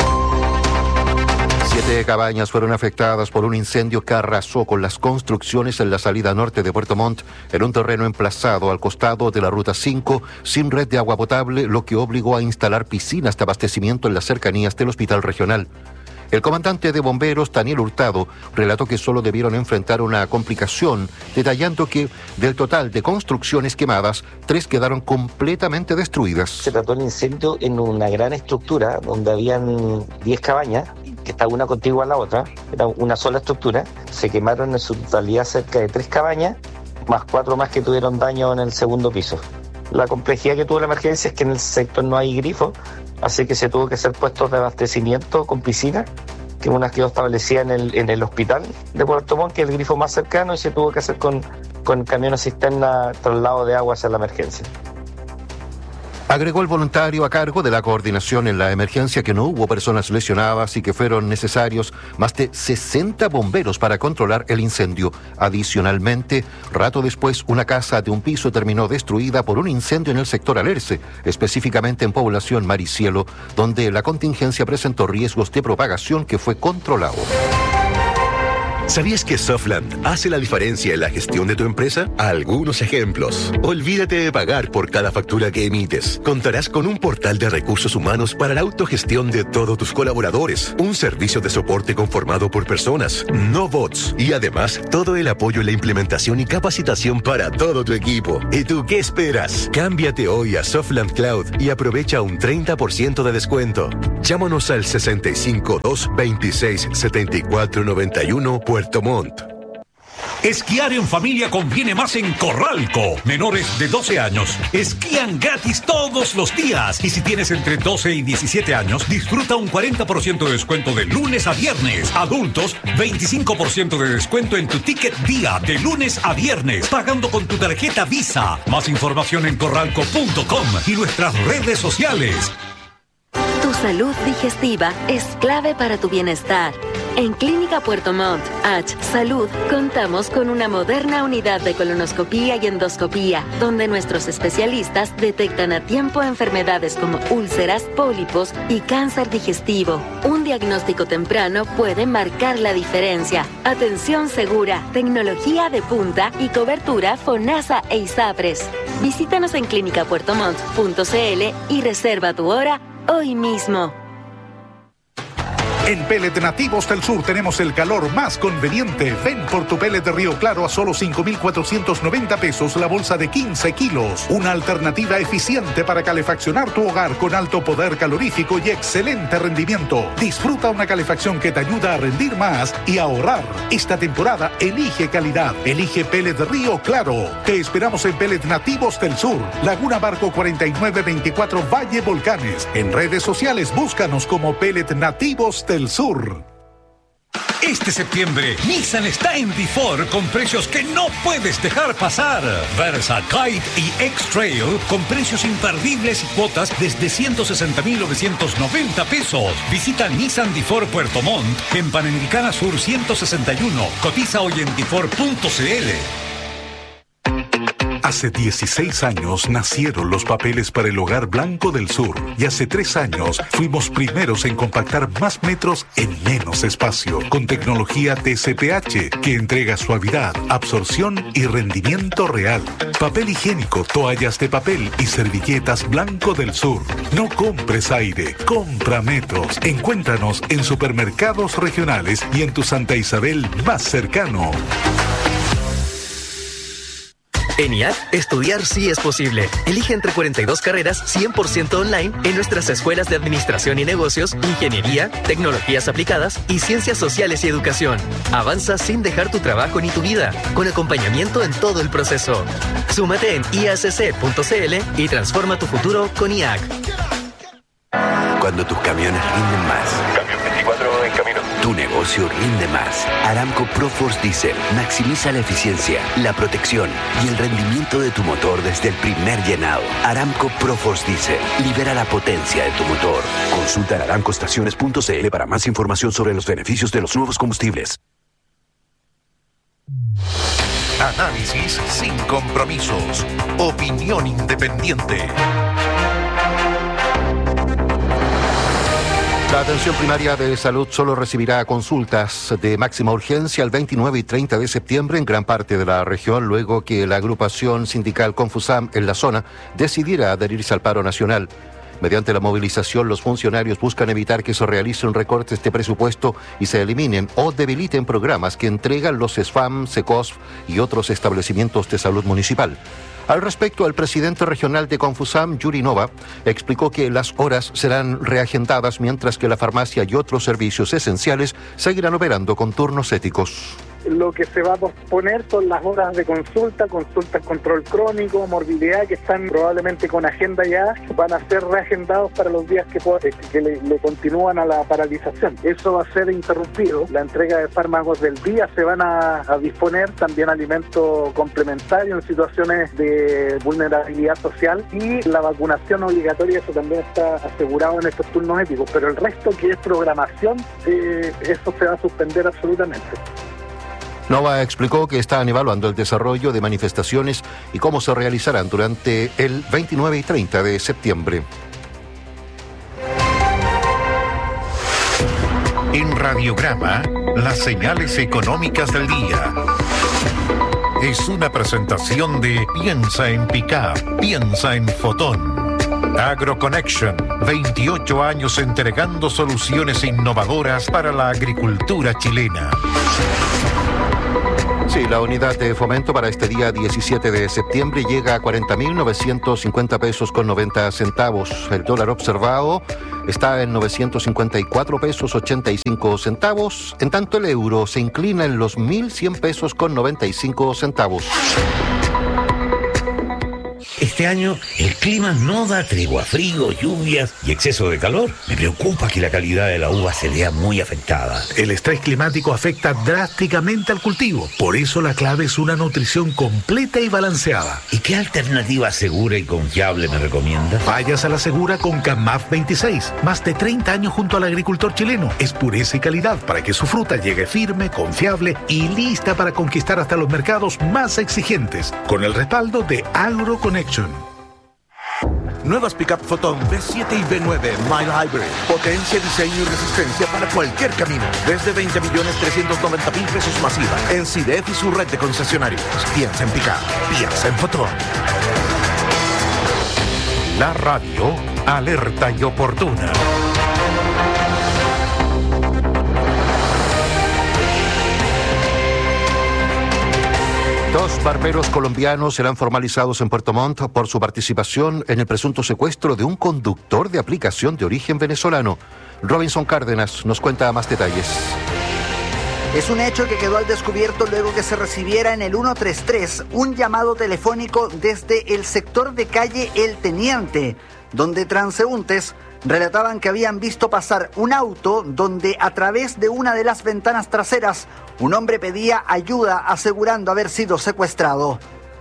Siete cabañas fueron afectadas por un incendio que arrasó con las construcciones en la salida norte de Puerto Montt, en un terreno emplazado al costado de la Ruta cinco, sin red de agua potable, lo que obligó a instalar piscinas de abastecimiento en las cercanías del hospital regional. El comandante de bomberos, Daniel Hurtado, relató que solo debieron enfrentar una complicación, detallando que del total de construcciones quemadas, tres quedaron completamente destruidas. Se trató el incendio en una gran estructura donde habían diez cabañas, que está una contigua a la otra, era una sola estructura. Se quemaron en su totalidad cerca de tres cabañas, más cuatro más que tuvieron daño en el segundo piso. La complejidad que tuvo la emergencia es que en el sector no hay grifo, así que se tuvo que hacer puestos de abastecimiento con piscina, que una quedó establecida en el, en el hospital de Puerto Montt, que es el grifo más cercano, y se tuvo que hacer con, con camiones cisterna traslado de agua hacia la emergencia. Agregó el voluntario a cargo de la coordinación en la emergencia que no hubo personas lesionadas y que fueron necesarios más de sesenta bomberos para controlar el incendio. Adicionalmente, rato después, una casa de un piso terminó destruida por un incendio en el sector Alerce, específicamente en población Maricielo, donde la contingencia presentó riesgos de propagación que fue controlado. ¿Sabías que Softland hace la diferencia en la gestión de tu empresa? Algunos ejemplos. Olvídate de pagar por cada factura que emites. Contarás con un portal de recursos humanos para la autogestión de todos tus colaboradores. Un servicio de soporte conformado por personas, no bots. Y además, todo el apoyo en la implementación y capacitación para todo tu equipo. ¿Y tú qué esperas? Cámbiate hoy a Softland Cloud y aprovecha un treinta por ciento de descuento. Llámanos al sesenta y cinco, dos veintiséis, setenta y cuatro noventa y uno Puerto Montt. Esquiar en familia conviene más en Corralco. Menores de doce años esquían gratis todos los días. Y si tienes entre doce y diecisiete años, disfruta un cuarenta por ciento de descuento de lunes a viernes. Adultos, veinticinco por ciento de descuento en tu ticket día de lunes a viernes, pagando con tu tarjeta Visa. Más información en corralco punto com y nuestras redes sociales. Tu salud digestiva es clave para tu bienestar. En Clínica Puerto Montt, H Salud, contamos con una moderna unidad de colonoscopía y endoscopía, donde nuestros especialistas detectan a tiempo enfermedades como úlceras, pólipos y cáncer digestivo. Un diagnóstico temprano puede marcar la diferencia. Atención segura, tecnología de punta y cobertura FONASA e ISAPRES. Visítanos en clínica puerto montt punto c l y reserva tu hora hoy mismo. En Pellet Nativos del Sur tenemos el calor más conveniente. Ven por tu pellet de Río Claro a solo cinco mil cuatrocientos noventa pesos la bolsa de quince kilos. Una alternativa eficiente para calefaccionar tu hogar con alto poder calorífico y excelente rendimiento. Disfruta una calefacción que te ayuda a rendir más y ahorrar. Esta temporada elige calidad. Elige Pellet de Río Claro. Te esperamos en Pellet Nativos del Sur. Laguna Barco cuarenta y nueve veinticuatro Valle Volcanes. En redes sociales búscanos como Pellet Nativos del Sur. Este septiembre, Nissan está en Difor con precios que no puedes dejar pasar. Versa, Kite y X-Trail con precios imperdibles y cuotas desde ciento sesenta mil novecientos noventa pesos. Visita Nissan Difor Puerto Montt en Panamericana Sur ciento sesenta y uno. Cotiza hoy en difor punto c l. Hace dieciséis años nacieron los papeles para el Hogar Blanco del Sur y hace tres años fuimos primeros en compactar más metros en menos espacio con tecnología T C P H que entrega suavidad, absorción y rendimiento real. Papel higiénico, toallas de papel y servilletas Blanco del Sur. No compres aire, compra metros. Encuéntranos en supermercados regionales y en tu Santa Isabel más cercano. En I A C, estudiar sí es posible. Elige entre cuarenta y dos carreras cien por ciento online en nuestras escuelas de Administración y Negocios, Ingeniería, Tecnologías Aplicadas y Ciencias Sociales y Educación. Avanza sin dejar tu trabajo ni tu vida, con acompañamiento en todo el proceso. Súmate en i a c c punto c l y transforma tu futuro con I A C. Cuando tus camiones rinden más. Camión veinticuatro en camino. Tu negocio rinde más. Aramco ProForce Diesel maximiza la eficiencia, la protección y el rendimiento de tu motor desde el primer llenado. Aramco ProForce Diesel libera la potencia de tu motor. Consulta en aramco estaciones punto c l para más información sobre los beneficios de los nuevos combustibles. Análisis sin compromisos. Opinión independiente. La atención primaria de salud solo recibirá consultas de máxima urgencia el veintinueve y treinta de septiembre en gran parte de la región, luego que la agrupación sindical Confusam en la zona decidiera adherirse al paro nacional. Mediante la movilización, los funcionarios buscan evitar que se realicen recortes de presupuesto y se eliminen o debiliten programas que entregan los SFAM, SECOSF y otros establecimientos de salud municipal. Al respecto, el presidente regional de Confusam, Yuri Nova, explicó que las horas serán reagendadas mientras que la farmacia y otros servicios esenciales seguirán operando con turnos éticos. lo que se va a posponer son las horas de consulta, consultas control crónico, morbilidad, que están probablemente con agenda ya, van a ser reagendados para los días que, que le, le continúan a la paralización. Eso va a ser interrumpido. La entrega de fármacos del día se van a, a disponer, también alimento complementario en situaciones de vulnerabilidad social, y la vacunación obligatoria, eso también está asegurado en estos turnos éticos, pero el resto que es programación, eh, eso se va a suspender absolutamente. Nova explicó que están evaluando el desarrollo de manifestaciones y cómo se realizarán durante el veintinueve y treinta de septiembre. En Radiograma, las señales económicas del día. Es una presentación de Piensa en Pickup, piensa en Fotón. AgroConnection, veintiocho años entregando soluciones innovadoras para la agricultura chilena. Sí, la unidad de fomento para este día diecisiete de septiembre llega a cuarenta mil novecientos cincuenta pesos con noventa centavos. El dólar observado está en novecientos cincuenta y cuatro pesos ochenta y cinco centavos. En tanto, el euro se inclina en los mil cien pesos con noventa y cinco centavos. Este año el clima no da tregua, frío, lluvias y exceso de calor. Me preocupa que la calidad de la uva se vea muy afectada. El estrés climático afecta drásticamente al cultivo. Por eso la clave es una nutrición completa y balanceada. ¿Y qué alternativa segura y confiable me recomienda? Vayas a la segura con Camaf veintiséis. Más de treinta años junto al agricultor chileno. Es pureza y calidad para que su fruta llegue firme, confiable y lista para conquistar hasta los mercados más exigentes. Con el respaldo de AgroConnection. Nuevas Pickup Fotón B siete y B nueve Mile Hybrid. Potencia, diseño y resistencia para cualquier camino. Desde veinte millones trescientos noventa mil pesos masiva. En C I D E F y su red de concesionarios. Piensa en Pickup. Piensa en Fotón. La radio alerta y oportuna. Dos barberos colombianos serán formalizados en Puerto Montt por su participación en el presunto secuestro de un conductor de aplicación de origen venezolano. Robinson Cárdenas nos cuenta más detalles. Es un hecho que quedó al descubierto luego que se recibiera en el ciento treinta y tres un llamado telefónico desde el sector de calle El Teniente, donde transeúntes relataban que habían visto pasar un auto donde a través de una de las ventanas traseras un hombre pedía ayuda asegurando haber sido secuestrado.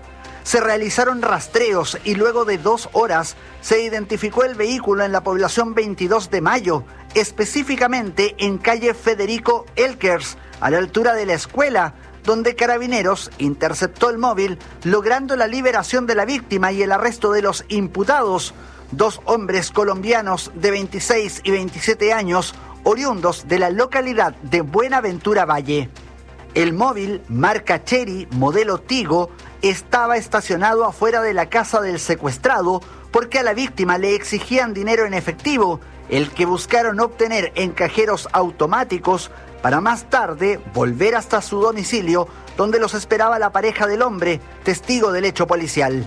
Se realizaron rastreos y luego de dos horas se identificó el vehículo en la población veintidós de mayo, específicamente en calle Federico Elkers, a la altura de la escuela, donde Carabineros interceptó el móvil, logrando la liberación de la víctima y el arresto de los imputados, dos hombres colombianos de veintiséis y veintisiete años, oriundos de la localidad de Buenaventura Valle. El móvil, marca Chery, modelo Tigo, estaba estacionado afuera de la casa del secuestrado porque a la víctima le exigían dinero en efectivo, el que buscaron obtener en cajeros automáticos para más tarde volver hasta su domicilio, donde los esperaba la pareja del hombre, testigo del hecho policial.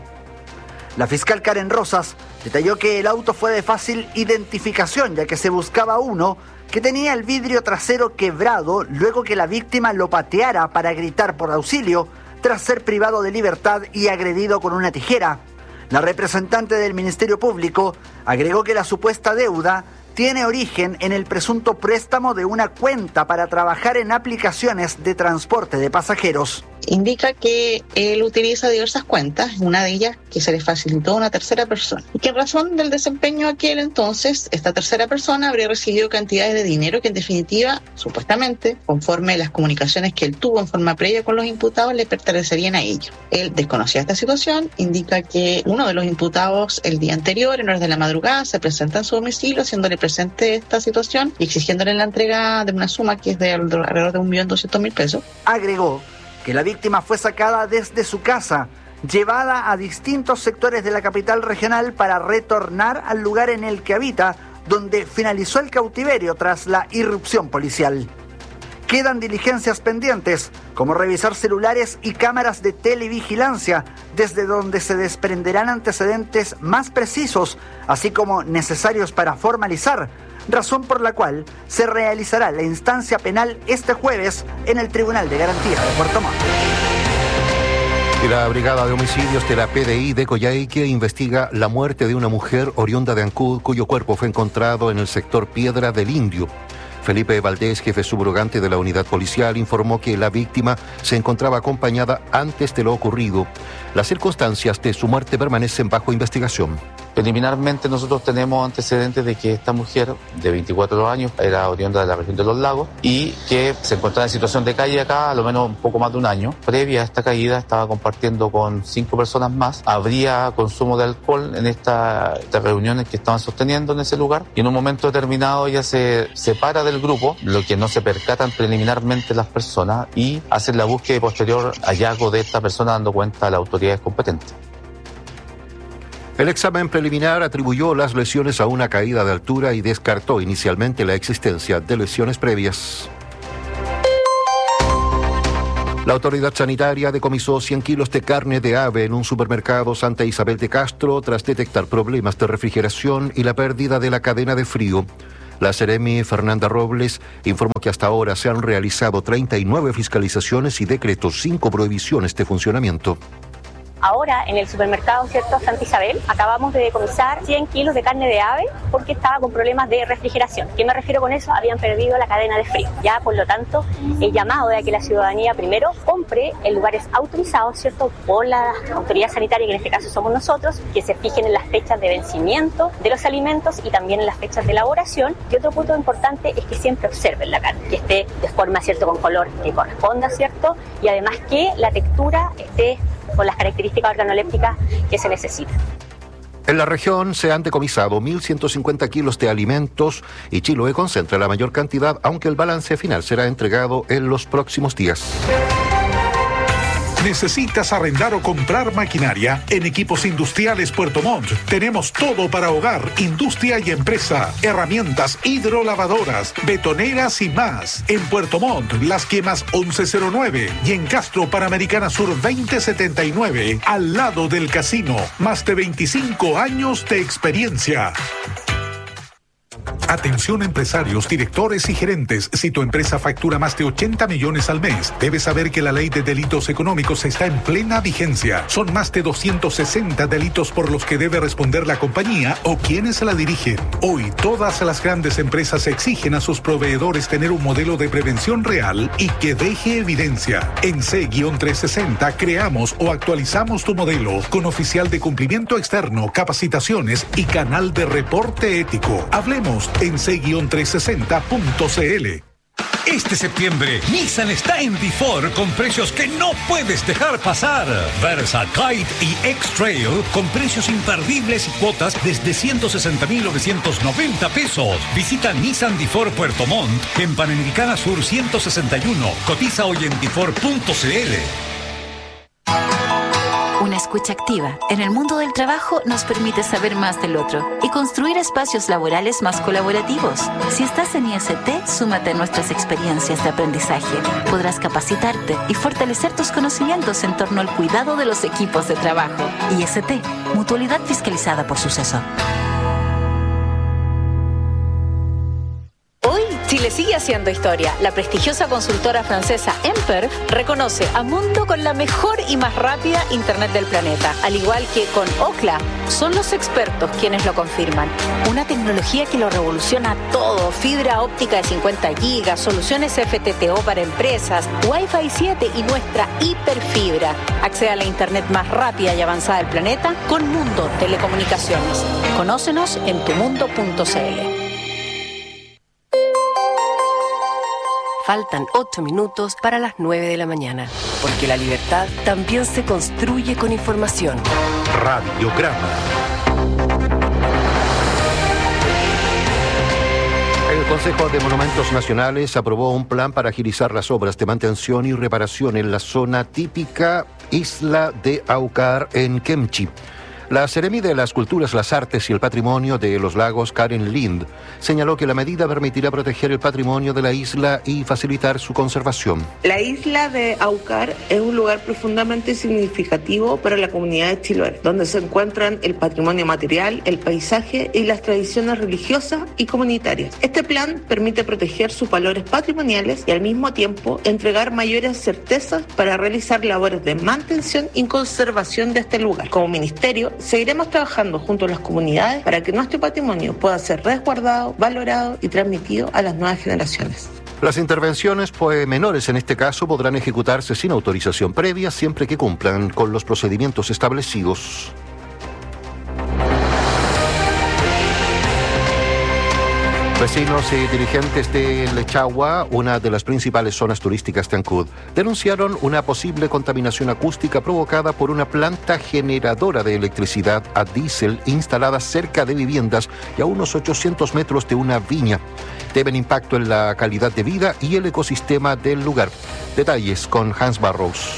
La fiscal Karen Rosas detalló que el auto fue de fácil identificación, ya que se buscaba uno que tenía el vidrio trasero quebrado luego que la víctima lo pateara para gritar por auxilio, tras ser privado de libertad y agredido con una tijera. La representante del Ministerio Público agregó que la supuesta deuda tiene origen en el presunto préstamo de una cuenta para trabajar en aplicaciones de transporte de pasajeros. Indica que él utiliza diversas cuentas, una de ellas que se le facilitó a una tercera persona, y que en razón del desempeño aquel entonces, esta tercera persona habría recibido cantidades de dinero que en definitiva, supuestamente, conforme a las comunicaciones que él tuvo en forma previa con los imputados, le pertenecerían a ellos. Él desconocía esta situación, indica que uno de los imputados el día anterior, en horas de la madrugada, se presenta en su domicilio haciéndole presente esta situación y exigiéndole la entrega de una suma que es de alrededor de un millón doscientos mil pesos. Agregó que la víctima fue sacada desde su casa, llevada a distintos sectores de la capital regional para retornar al lugar en el que habita, donde finalizó el cautiverio tras la irrupción policial. Quedan diligencias pendientes, como revisar celulares y cámaras de televigilancia, desde donde se desprenderán antecedentes más precisos, así como necesarios para formalizar razón por la cual se realizará la instancia penal este jueves en el Tribunal de Garantía de Puerto Montt. Y la Brigada de Homicidios de la P D I de Coyhaique investiga la muerte de una mujer oriunda de Ancud, cuyo cuerpo fue encontrado en el sector Piedra del Indio. Felipe Valdés, jefe subrogante de la unidad policial, informó que la víctima se encontraba acompañada antes de lo ocurrido. Las circunstancias de su muerte permanecen bajo investigación. Preliminarmente nosotros tenemos antecedentes de que esta mujer de veinticuatro años era oriunda de la región de Los Lagos y que se encontraba en situación de calle acá a lo menos un poco más de un año. Previa a esta caída estaba compartiendo con cinco personas más. Habría consumo de alcohol en esta, estas reuniones que estaban sosteniendo en ese lugar y en un momento determinado ella se separa del grupo, lo que no se percatan preliminarmente las personas y hacen la búsqueda y posterior hallazgo de esta persona dando cuenta a las autoridades competentes. El examen preliminar atribuyó las lesiones a una caída de altura y descartó inicialmente la existencia de lesiones previas. La autoridad sanitaria decomisó cien kilos de carne de ave en un supermercado Santa Isabel de Castro tras detectar problemas de refrigeración y la pérdida de la cadena de frío. La Seremi Fernanda Robles informó que hasta ahora se han realizado treinta y nueve fiscalizaciones y decretó cinco prohibiciones de funcionamiento. Ahora, en el supermercado, ¿cierto?, Santa Isabel, acabamos de decomisar cien kilos de carne de ave porque estaba con problemas de refrigeración. ¿Qué me refiero con eso? Habían perdido la cadena de frío. Ya, por lo tanto, el llamado de que la ciudadanía primero compre en lugares autorizados, ¿cierto?, por la autoridad sanitaria, que en este caso somos nosotros, que se fijen en las fechas de vencimiento de los alimentos y también en las fechas de elaboración. Y otro punto importante es que siempre observen la carne, que esté de forma, ¿cierto?, con color que corresponda, ¿cierto?, y además que la textura esté con las características organolépticas que se necesitan. En la región se han decomisado mil ciento cincuenta kilos de alimentos y Chiloé concentra la mayor cantidad, aunque el balance final será entregado en los próximos días. ¿Necesitas arrendar o comprar maquinaria? En Equipos Industriales Puerto Montt tenemos todo para hogar, industria y empresa, herramientas hidrolavadoras, betoneras y más. En Puerto Montt, Las Quemas once cero nueve y en Castro Panamericana Sur veinte setenta y nueve, al lado del casino. Más de veinticinco años de experiencia. Atención empresarios, directores y gerentes. Si tu empresa factura más de ochenta millones al mes, debes saber que la ley de delitos económicos está en plena vigencia. Son más de doscientos sesenta delitos por los que debe responder la compañía o quienes la dirigen. Hoy, todas las grandes empresas exigen a sus proveedores tener un modelo de prevención real y que deje evidencia. En C trescientos sesenta creamos o actualizamos tu modelo con oficial de cumplimiento externo, capacitaciones y canal de reporte ético. Hablemos en C trescientos sesenta punto c l. Este septiembre, Nissan está en Difor con precios que no puedes dejar pasar. Versa, Kite y X-Trail con precios imperdibles y cuotas desde ciento sesenta mil novecientos noventa pesos. Visita Nissan Difor Puerto Montt en Panamericana Sur ciento sesenta y uno. Cotiza hoy en difor punto c l. Una escucha activa en el mundo del trabajo nos permite saber más del otro y construir espacios laborales más colaborativos. Si estás en I S T, súmate a nuestras experiencias de aprendizaje. Podrás capacitarte y fortalecer tus conocimientos en torno al cuidado de los equipos de trabajo. I S T, mutualidad fiscalizada por Suceso. Chile sigue haciendo historia. La prestigiosa consultora francesa Emper reconoce a Mundo con la mejor y más rápida Internet del planeta. Al igual que con Ookla, son los expertos quienes lo confirman. Una tecnología que lo revoluciona todo. Fibra óptica de cincuenta gigas, soluciones F T T O para empresas, Wi-Fi siete y nuestra hiperfibra. Accede a la Internet más rápida y avanzada del planeta con Mundo Telecomunicaciones. Conócenos en tu mundo punto c l. Faltan ocho minutos para las nueve de la mañana, porque la libertad también se construye con información. Radiograma. El Consejo de Monumentos Nacionales aprobó un plan para agilizar las obras de mantención y reparación en la zona típica Isla de Aucar en Kemchi. La Seremi de las Culturas, las Artes y el Patrimonio de los Lagos, Karen Lind, señaló que la medida permitirá proteger el patrimonio de la isla y facilitar su conservación. La isla de Aucar es un lugar profundamente significativo para la comunidad de Chiloé, donde se encuentran el patrimonio material, el paisaje y las tradiciones religiosas y comunitarias. Este plan permite proteger sus valores patrimoniales y al mismo tiempo entregar mayores certezas para realizar labores de mantención y conservación de este lugar. Como ministerio, seguiremos trabajando junto a las comunidades para que nuestro patrimonio pueda ser resguardado, valorado y transmitido a las nuevas generaciones. Las intervenciones pues, menores en este caso podrán ejecutarse sin autorización previa siempre que cumplan con los procedimientos establecidos. Vecinos y dirigentes de Lechagua, una de las principales zonas turísticas de Ancud, denunciaron una posible contaminación acústica provocada por una planta generadora de electricidad a diésel instalada cerca de viviendas y a unos ochocientos metros de una viña. Temen impacto en la calidad de vida y el ecosistema del lugar. Detalles con Hans Barrows.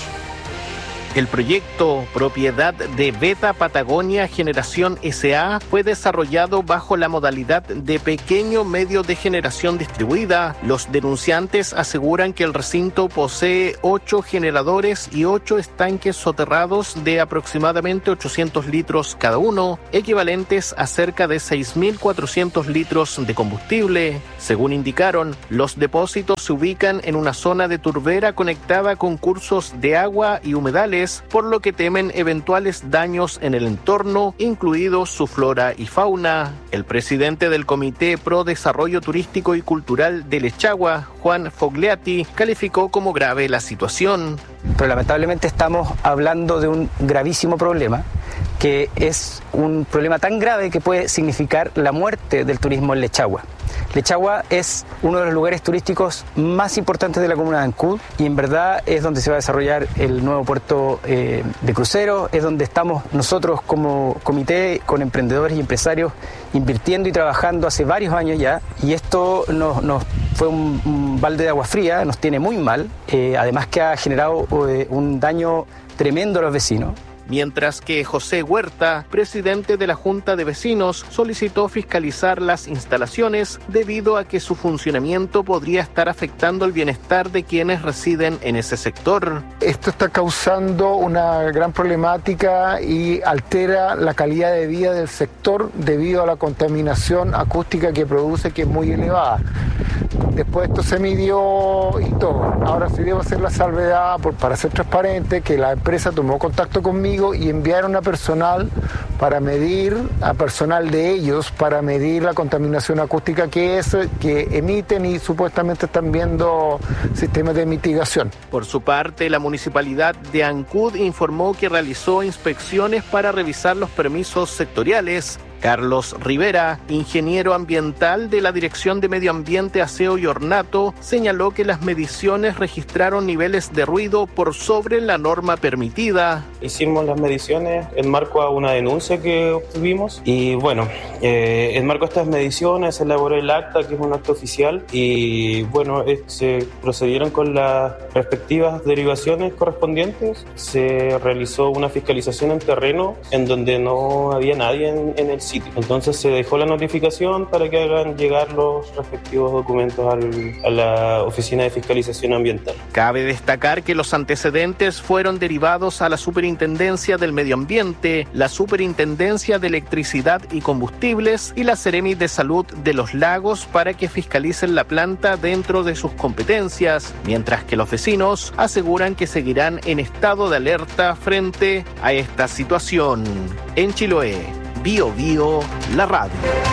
El proyecto, propiedad de Beta Patagonia Generación S A, fue desarrollado bajo la modalidad de pequeño medio de generación distribuida. Los denunciantes aseguran que el recinto posee ocho generadores y ocho estanques soterrados de aproximadamente ochocientos litros cada uno, equivalentes a cerca de seis mil cuatrocientos litros de combustible. Según indicaron, los depósitos se ubican en una zona de turbera conectada con cursos de agua y humedales, por lo que temen eventuales daños en el entorno, incluidos su flora y fauna. El presidente del Comité Pro Desarrollo Turístico y Cultural de Lechagua, Juan Fogliati, calificó como grave la situación. Pero lamentablemente estamos hablando de un gravísimo problema, que es un problema tan grave que puede significar la muerte del turismo en Lechagua. Lechagua es uno de los lugares turísticos más importantes de la comuna de Ancud y en verdad es donde se va a desarrollar el nuevo puerto eh, de cruceros, es donde estamos nosotros como comité con emprendedores y empresarios invirtiendo y trabajando hace varios años ya, y esto nos, nos fue un, un balde de agua fría, nos tiene muy mal, eh, además que ha generado eh, un daño tremendo a los vecinos. Mientras que José Huerta, presidente de la Junta de Vecinos, solicitó fiscalizar las instalaciones debido a que su funcionamiento podría estar afectando el bienestar de quienes residen en ese sector. Esto está causando una gran problemática y altera la calidad de vida del sector debido a la contaminación acústica que produce, que es muy elevada. Después esto se midió y todo. Ahora sí debo hacer la salvedad, por, para ser transparente, que la empresa tomó contacto conmigo y enviaron a personal para medir, a personal de ellos, para medir la contaminación acústica que es, que emiten y supuestamente están viendo sistemas de mitigación. Por su parte, la Municipalidad de Ancud informó que realizó inspecciones para revisar los permisos sectoriales. Carlos Rivera, ingeniero ambiental de la Dirección de Medio Ambiente, Aseo y Ornato, señaló que las mediciones registraron niveles de ruido por sobre la norma permitida. Hicimos las mediciones en marco a una denuncia que obtuvimos y bueno, eh, en marco a estas mediciones se elaboró el acta, que es un acta oficial, y bueno, eh, se procedieron con las respectivas derivaciones correspondientes. Se realizó una fiscalización en terreno en donde no había nadie en, en el sitio. Entonces se dejó la notificación para que hagan llegar los respectivos documentos al, a la Oficina de Fiscalización Ambiental. Cabe destacar que los antecedentes fueron derivados a la Superintendencia del Medio Ambiente, la Superintendencia de Electricidad y Combustibles y la Seremi de Salud de los Lagos para que fiscalicen la planta dentro de sus competencias, mientras que los vecinos aseguran que seguirán en estado de alerta frente a esta situación. En Chiloé, Bio Bio, la radio.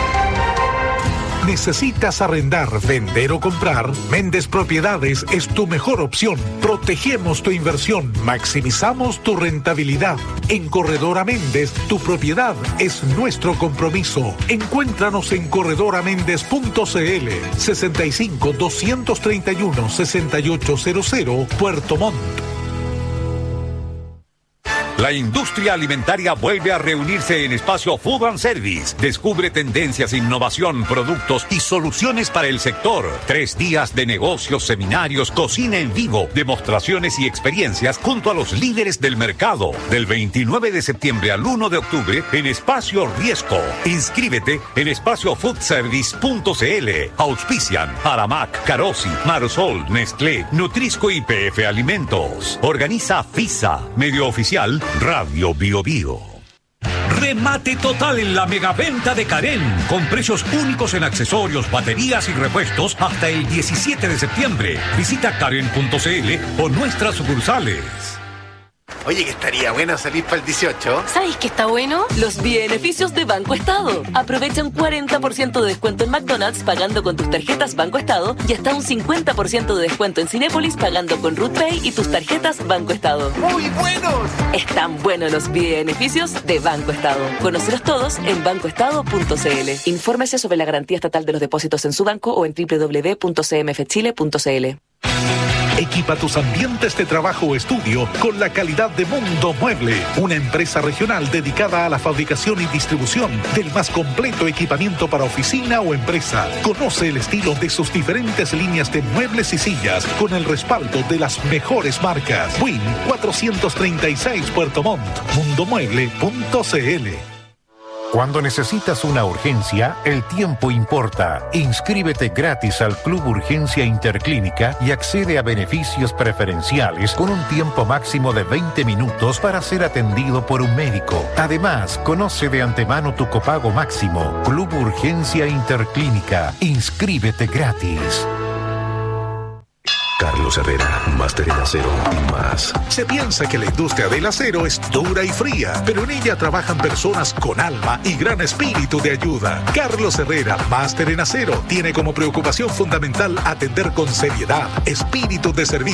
¿Necesitas arrendar, vender o comprar? Méndez Propiedades es tu mejor opción. Protegemos tu inversión, maximizamos tu rentabilidad. En Corredora Méndez, tu propiedad es nuestro compromiso. Encuéntranos en corredora méndez punto c l, sesenta y cinco, doscientos treinta y uno, sesenta y ocho cero cero, Puerto Montt. La industria alimentaria vuelve a reunirse en Espacio Food and Service. Descubre tendencias, innovación, productos y soluciones para el sector. Tres días de negocios, seminarios, cocina en vivo, demostraciones y experiencias junto a los líderes del mercado. Del veintinueve de septiembre al uno de octubre en Espacio Riesco. Inscríbete en espacio food service punto c l. Auspician Aramac, Carosi, Marosol, Nestlé, Nutrisco y P F Alimentos. Organiza FISA. Medio oficial Radio Bio Bio. Remate total en la megaventa de Carén, con precios únicos en accesorios, baterías y repuestos hasta el diecisiete de septiembre. Visita karen punto c l o nuestras sucursales. Oye, que estaría bueno salir para el dieciocho. ¿Sabéis qué está bueno? Los beneficios de Banco Estado. Aprovecha un cuarenta por ciento de descuento en McDonald's pagando con tus tarjetas Banco Estado y hasta un cincuenta por ciento de descuento en Cinépolis pagando con RootPay y tus tarjetas Banco Estado. ¡Muy buenos! Están buenos los beneficios de Banco Estado. Conócelos todos en banco estado punto c l. Infórmese sobre la garantía estatal de los depósitos en su banco o en doble u doble u doble u punto c m f chile punto c l. Equipa tus ambientes de trabajo o estudio con la calidad de Mundo Mueble, una empresa regional dedicada a la fabricación y distribución del más completo equipamiento para oficina o empresa. Conoce el estilo de sus diferentes líneas de muebles y sillas con el respaldo de las mejores marcas. Win cuatrocientos treinta y seis Puerto Montt, mundo mueble punto c l. Cuando necesitas una urgencia, el tiempo importa. Inscríbete gratis al Club Urgencia Interclínica y accede a beneficios preferenciales con un tiempo máximo de veinte minutos para ser atendido por un médico. Además, conoce de antemano tu copago máximo. Club Urgencia Interclínica. Inscríbete gratis. Carlos Herrera, máster en acero y más. Se piensa que la industria del acero es dura y fría, pero en ella trabajan personas con alma y gran espíritu de ayuda. Carlos Herrera, máster en acero, tiene como preocupación fundamental atender con seriedad, espíritu de servicio